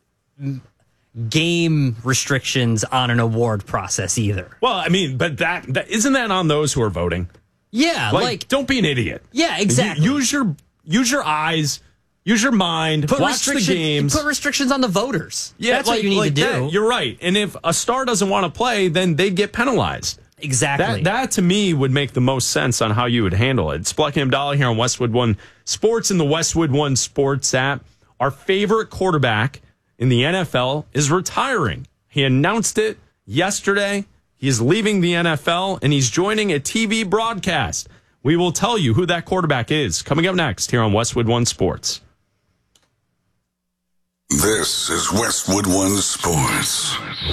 Speaker 2: game restrictions on an award process either.
Speaker 1: Well, I mean, but that isn't that on those who are voting?
Speaker 2: Yeah,
Speaker 1: don't be an idiot.
Speaker 2: Yeah, exactly.
Speaker 1: Use your eyes, use your mind, watch the games.
Speaker 2: Put restrictions on the voters.
Speaker 1: Yeah,
Speaker 2: that's what you need to do.
Speaker 1: You're right. And if a star doesn't want to play, then they'd get penalized.
Speaker 2: Exactly.
Speaker 1: That to me would make the most sense on how you would handle it. It's Plucky Abdallah here on Westwood One Sports and the Westwood One Sports app. Our favorite quarterback in the NFL is retiring. He announced it yesterday. He's leaving the NFL and he's joining a TV broadcast. We will tell you who that quarterback is coming up next here on Westwood One Sports.
Speaker 12: This is Westwood One Sports.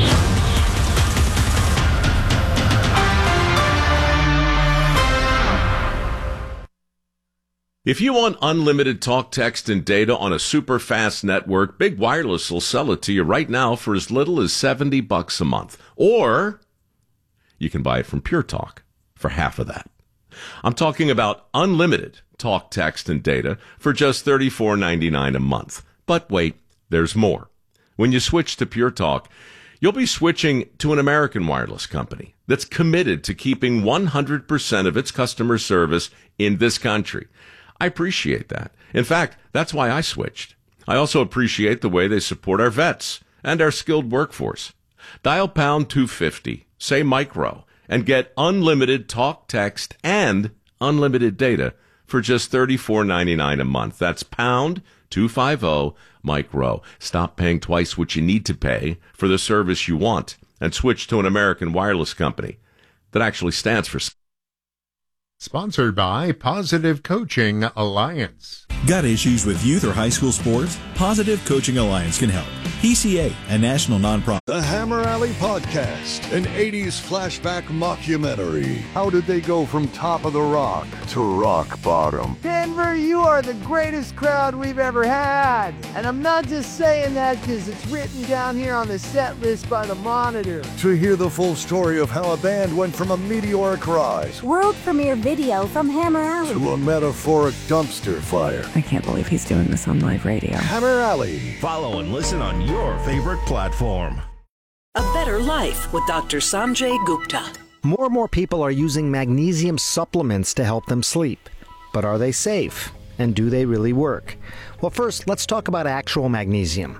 Speaker 3: If you want unlimited talk, text, and data on a super fast network, Big Wireless will sell it to you right now for as little as $70 a month. Or you can buy it from Pure Talk for half of that. I'm talking about unlimited talk, text, and data for just $34.99 a month. But wait, there's more. When you switch to Pure Talk, you'll be switching to an American wireless company that's committed to keeping 100% of its customer service in this country. I appreciate that. In fact, that's why I switched. I also appreciate the way they support our vets and our skilled workforce. Dial pound 250, say micro, and get unlimited talk, text, and unlimited data for just $34.99 a month. That's pound 250 micro. Stop paying twice what you need to pay for the service you want and switch to an American wireless company that actually stands for.
Speaker 4: Sponsored by Positive Coaching Alliance.
Speaker 17: Got issues with youth or high school sports? Positive Coaching Alliance can help. PCA, a national nonprofit.
Speaker 20: The Hammer Alley Podcast, an 80s flashback mockumentary. How did they go from top of the rock to rock bottom?
Speaker 25: Denver, you are the greatest crowd we've ever had. And I'm not just saying that because it's written down here on the set list by the Monitor.
Speaker 20: To hear the full story of how a band went from a meteoric rise,
Speaker 26: world premiere video from Hammer Alley,
Speaker 20: to a metaphoric dumpster fire.
Speaker 27: I can't believe he's doing this on live radio.
Speaker 20: Hammer Alley.
Speaker 28: Follow and listen on your favorite platform.
Speaker 16: A Better Life with Dr. Sanjay Gupta.
Speaker 18: More and more people are using magnesium supplements to help them sleep. But are they safe? And do they really work? Well, first, let's talk about actual magnesium.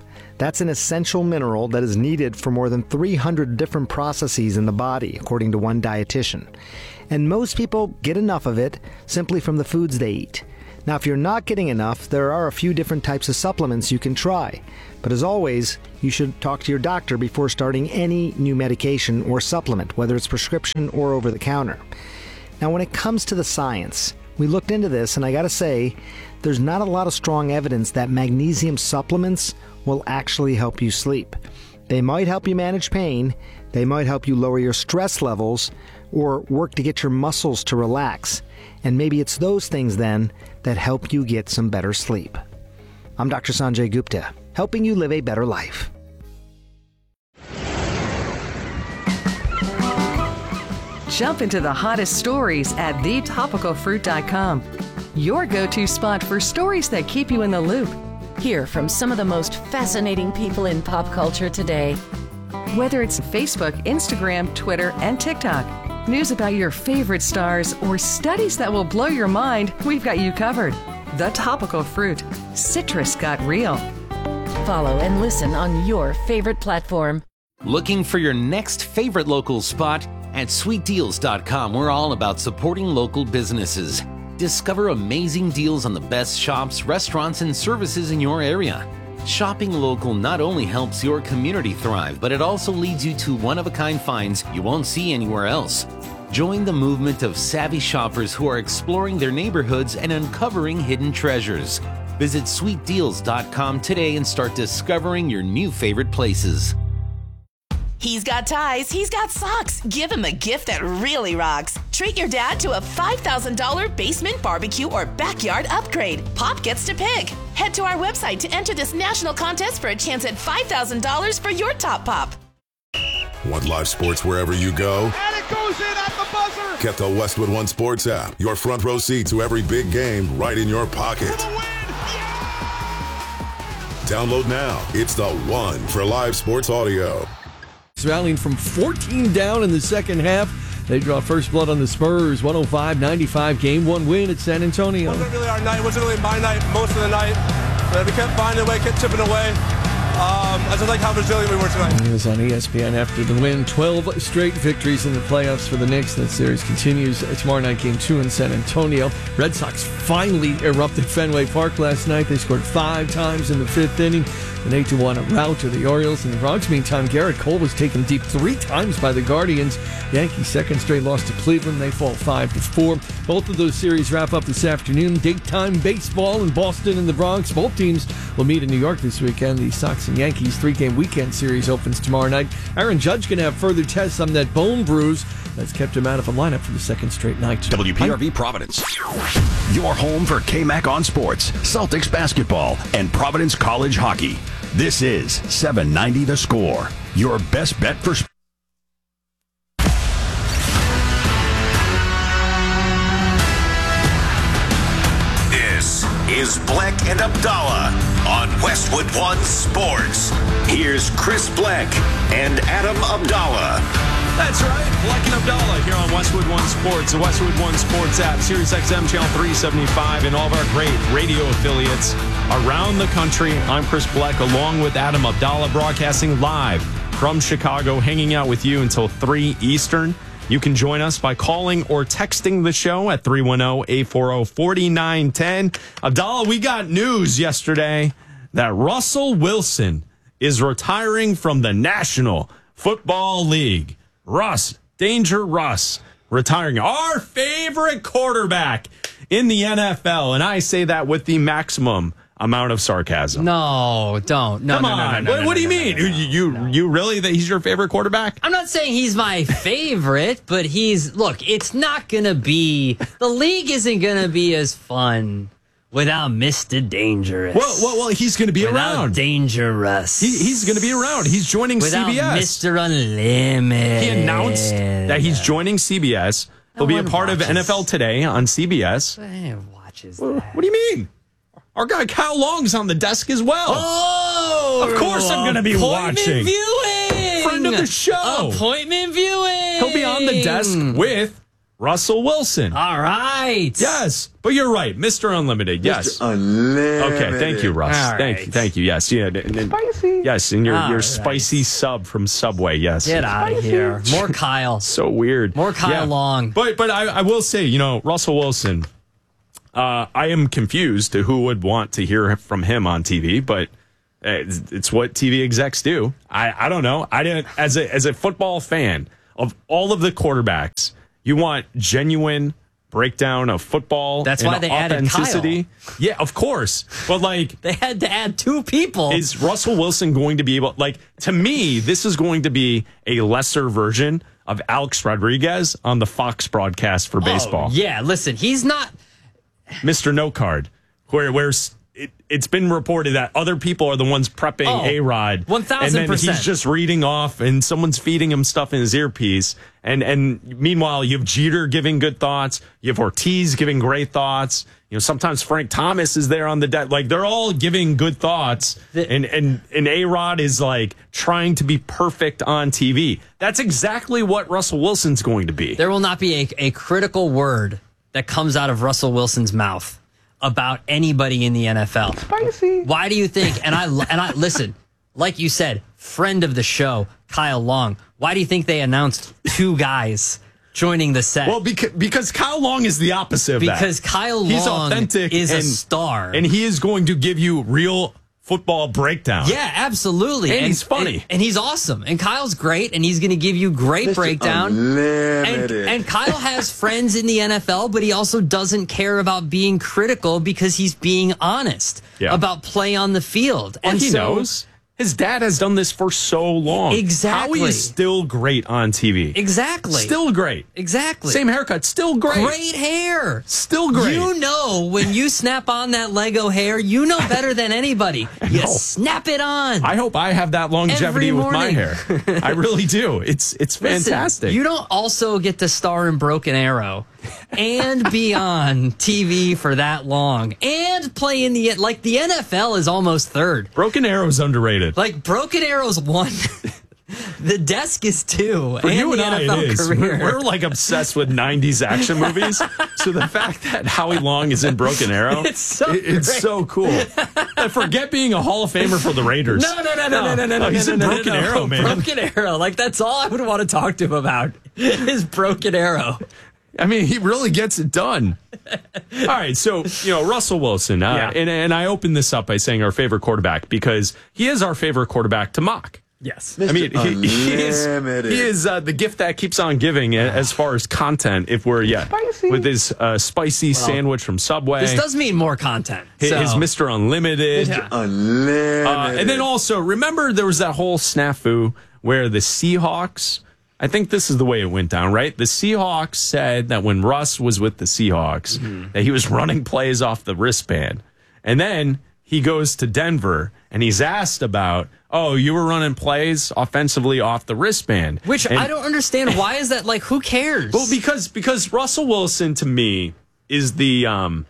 Speaker 18: That's an essential mineral that is needed for more than 300 different processes in the body, according to one dietitian. And most people get enough of it simply from the foods they eat. Now, if you're not getting enough, there are a few different types of supplements you can try. But as always, you should talk to your doctor before starting any new medication or supplement, whether it's prescription or over the counter. Now, when it comes to the science, we looked into this, and I gotta say, there's not a lot of strong evidence that magnesium supplements will actually help you sleep. They might help you manage pain, they might help you lower your stress levels, or work to get your muscles to relax. And maybe it's those things then that help you get some better sleep. I'm Dr. Sanjay Gupta, helping you live a better life.
Speaker 22: Jump into the hottest stories at thetopicalfruit.com. Your go-to spot for stories that keep you in the loop.
Speaker 23: Hear from some of the most fascinating people in pop culture today.
Speaker 22: Whether it's Facebook, Instagram, Twitter, and TikTok, news about your favorite stars, or studies that will blow your mind, we've got you covered. The Topical Fruit. Citrus got real.
Speaker 23: Follow and listen on your favorite platform.
Speaker 6: Looking for your next favorite local spot? At sweetdeals.com, we're all about supporting local businesses. Discover amazing deals on the best shops, restaurants, and services in your area. Shopping local not only helps your community thrive, but it also leads you to one-of-a-kind finds you won't see anywhere else. Join the movement of savvy shoppers who are exploring their neighborhoods and uncovering hidden treasures. Visit sweetdeals.com today and start discovering your new favorite places.
Speaker 21: He's got ties, he's got socks. Give him a gift that really rocks. Treat your dad to a $5,000 basement barbecue or backyard upgrade. Pop gets to pick. Head to our website to enter this national contest for a chance at $5,000 for your top pop.
Speaker 12: Want live sports wherever you go?
Speaker 7: And it goes in at the buzzer!
Speaker 12: Get the Westwood One Sports app. Your front row seat to every big game right in your pocket. Download now. It's the one for live sports audio.
Speaker 8: Rallying from 14 down in the second half. They draw first blood on the Spurs. 105-95 game one win at San Antonio.
Speaker 9: It wasn't really our night. It wasn't really my night most of the night. But we kept finding a way, kept chipping away. I just like how resilient we were tonight.
Speaker 8: He was on ESPN after the win. 12 straight victories in the playoffs for the Knicks. That series continues tomorrow night, game 2 in San Antonio. Red Sox finally erupted Fenway Park last night. They scored 5 times in the 5th inning. An 8-1 rout to the Orioles and the Bronx. Meantime, Garrett Cole was taken deep 3 times by the Guardians. Yankees' second straight loss to Cleveland. They fall 5-4. Both of those series wrap up this afternoon. Daytime baseball in Boston and the Bronx. Both teams will meet in New York this weekend. The Sox and Yankees 3-game weekend series opens tomorrow night. Aaron Judge going to have further tests on that bone bruise that's kept him out of the lineup for the second straight night.
Speaker 28: WPRV Providence. Your home for KMAC on sports, Celtics basketball, and Providence College hockey. This is 790 The Score. Your best bet for sports.
Speaker 5: This is Bleck and Abdallah on Westwood One Sports. Here's Chris Bleck and Adam Abdallah.
Speaker 1: That's right, Bleck and Abdallah here on Westwood One Sports, the Westwood One Sports app, Sirius XM Channel 375, and all of our great radio affiliates around the country. I'm Chris Bleck, along with Adam Abdallah, broadcasting live from Chicago, hanging out with you until 3 Eastern. You can join us by calling or texting the show at 310-840-4910. Abdallah, we got news yesterday that Russell Wilson is retiring from the National Football League. Danger Russ, retiring, our favorite quarterback in the NFL. And I say that with the maximum amount of sarcasm.
Speaker 2: No, don't. No,
Speaker 1: Come on. What do you mean? You really that he's your favorite quarterback?
Speaker 2: I'm not saying he's my favorite, but it's not going to be, the league isn't going to be as fun without Mr. Dangerous.
Speaker 1: Well, he's going to be around.
Speaker 2: Dangerous.
Speaker 1: He's going to be around. He's joining
Speaker 2: without
Speaker 1: CBS.
Speaker 2: Mr. Unlimited.
Speaker 1: He announced that he's joining CBS. He'll be a part of NFL Today on CBS.
Speaker 2: Watches
Speaker 1: that. What do you mean? Our guy Kyle Long's on the desk as well.
Speaker 2: Oh!
Speaker 1: Of course I'm going to be watching.
Speaker 2: Viewing!
Speaker 1: Friend of the show.
Speaker 2: Appointment viewing!
Speaker 1: He'll be on the desk with Russell Wilson.
Speaker 2: All right.
Speaker 1: Yes, but you're right, Mr. Unlimited. Yes,
Speaker 3: Mr. Unlimited.
Speaker 1: Okay, thank you, Russ.
Speaker 2: All right.
Speaker 1: Thank you. Yes, yeah,
Speaker 3: Spicy.
Speaker 1: Yes, and your
Speaker 2: right.
Speaker 1: spicy sub from Subway. Yes,
Speaker 2: Get out of here. More Kyle.
Speaker 1: So weird.
Speaker 2: More Kyle Long.
Speaker 1: But I will say, Russell Wilson. I am confused to who would want to hear from him on TV, but it's what TV execs do. I don't know. I didn't as a football fan of all of the quarterbacks. You want genuine breakdown of football.
Speaker 2: That's why they added Kyle.
Speaker 1: Yeah, of course. But
Speaker 2: they had to add 2 people.
Speaker 1: Is Russell Wilson going to be able? To me, this is going to be a lesser version of Alex Rodriguez on the Fox broadcast for baseball.
Speaker 2: Yeah, listen, he's not
Speaker 1: Mr. No Card, where it's been reported that other people are the ones prepping A-Rod.
Speaker 2: 1,000%.
Speaker 1: And then he's just reading off and someone's feeding him stuff in his earpiece. And meanwhile, you have Jeter giving good thoughts. You have Ortiz giving great thoughts. Sometimes Frank Thomas is there on the deck. They're all giving good thoughts. And A-Rod is trying to be perfect on TV. That's exactly what Russell Wilson's going to be.
Speaker 2: There will not be a critical word that comes out of Russell Wilson's mouth about anybody in the NFL.
Speaker 3: Spicy.
Speaker 2: Why do you think? And I listen, like you said, friend of the show, Kyle Long. Why do you think they announced 2 guys joining the set?
Speaker 1: Well, because Kyle Long is the opposite of that.
Speaker 2: Because Kyle
Speaker 1: He's
Speaker 2: Long
Speaker 1: authentic
Speaker 2: is a star,
Speaker 1: and he is going to give you real football breakdown.
Speaker 2: Yeah, absolutely.
Speaker 1: And he's funny.
Speaker 2: And he's awesome. And Kyle's great, and he's going to give you great breakdown. And Kyle has friends in the NFL, but he also doesn't care about being critical because he's being honest about play on the field.
Speaker 1: And he knows. His dad has done this for so long.
Speaker 2: Exactly.
Speaker 1: Howie is still great on TV.
Speaker 2: Exactly.
Speaker 1: Still great.
Speaker 2: Exactly.
Speaker 1: Same haircut. Still great.
Speaker 2: Great hair.
Speaker 1: Still great.
Speaker 2: You know when you snap on that Lego hair, you know better than anybody. You snap it on.
Speaker 1: I hope I have that longevity with my hair. I really do. It's fantastic.
Speaker 2: Listen, you don't also get to star in Broken Arrow and be on TV for that long and play in the NFL is almost third.
Speaker 1: Broken Arrow's underrated.
Speaker 2: Broken Arrow's 1. The Desk is 2.
Speaker 1: For
Speaker 2: and
Speaker 1: you and
Speaker 2: the
Speaker 1: I,
Speaker 2: NFL
Speaker 1: it is.
Speaker 2: career.
Speaker 1: We're obsessed with 90s action movies. So the fact that Howie Long is in Broken Arrow, it's so cool. Forget being a Hall of Famer for the Raiders.
Speaker 2: No.
Speaker 1: He's in Broken Arrow, man.
Speaker 2: Broken Arrow. That's all I would want to talk to him about is Broken Arrow.
Speaker 1: I mean, he really gets it done. All right, so, Russell Wilson. And I opened this up by saying our favorite quarterback because he is our favorite quarterback to mock.
Speaker 2: Yes.
Speaker 1: I mean, he is the gift that keeps on giving as far as content, if we're, with his spicy sandwich from Subway.
Speaker 2: This does mean more content.
Speaker 1: His Mr. Unlimited.
Speaker 3: Unlimited.
Speaker 1: And then also, remember there was that whole snafu where the Seahawks, I think this is the way it went down, right? The Seahawks said that when Russ was with the Seahawks, that he was running plays off the wristband. And then he goes to Denver and he's asked about, you were running plays offensively off the wristband.
Speaker 2: Which I don't understand. Why is that? Who cares?
Speaker 1: Well, because Russell Wilson, to me, is the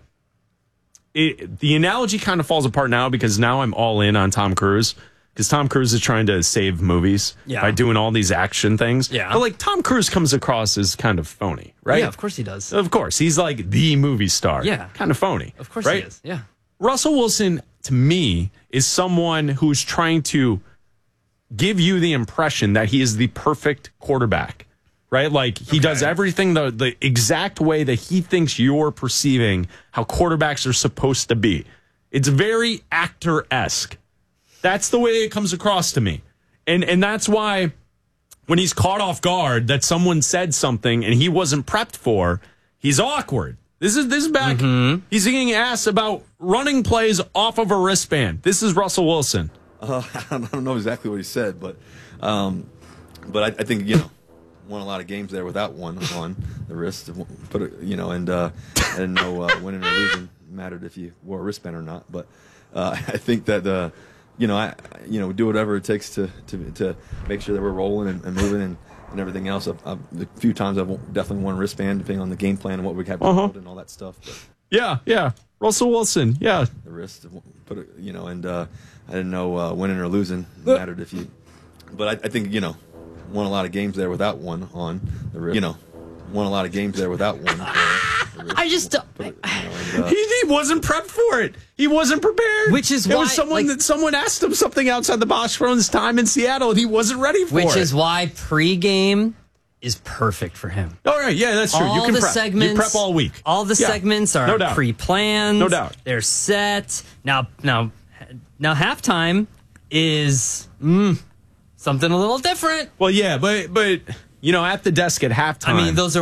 Speaker 1: analogy kind of falls apart now because now I'm all in on Tom Cruise. Because Tom Cruise is trying to save movies by doing all these action things.
Speaker 2: Yeah.
Speaker 1: But Tom Cruise comes across as kind of phony, right?
Speaker 2: Yeah, of course he does.
Speaker 1: Of course. He's the movie star.
Speaker 2: Yeah.
Speaker 1: Kind of phony.
Speaker 2: Of course
Speaker 1: right?
Speaker 2: he is. Yeah.
Speaker 1: Russell Wilson, to me, is someone who's trying to give you the impression that he is the perfect quarterback, right? He does everything the exact way that he thinks you're perceiving how quarterbacks are supposed to be. It's very actor-esque. That's the way it comes across to me. And that's why when he's caught off guard that someone said something and he wasn't prepped for, he's awkward. This is back. He's getting asked about running plays off of a wristband. This is Russell Wilson.
Speaker 3: I don't know exactly what he said, but I think won a lot of games there without one on the wrist. Put it, and I didn't know winning or losing mattered if you wore a wristband or not. But I think that do whatever it takes to make sure that we're rolling and moving and everything else. The few times I've definitely won wristband depending on the game plan and what we have and all that stuff. But
Speaker 1: yeah, Russell Wilson, yeah.
Speaker 3: The wrist, put it, and I didn't know winning or losing mattered if you. But I think won a lot of games there without one on the wrist. won a lot of games there without one.
Speaker 2: I just
Speaker 1: he wasn't prepped for it. He wasn't prepared.
Speaker 2: Which is why
Speaker 1: it was someone asked him something outside the box from his time in Seattle, and he wasn't ready for it.
Speaker 2: Which is why pregame is perfect for him.
Speaker 1: All right, yeah, that's true.
Speaker 2: All
Speaker 1: you can
Speaker 2: the
Speaker 1: prep.
Speaker 2: segments,
Speaker 1: you prep all week.
Speaker 2: All the segments are pre-planned.
Speaker 1: No doubt.
Speaker 2: They're set. Now halftime is something a little different.
Speaker 1: Well, yeah, but at the desk at halftime.
Speaker 2: I mean, those are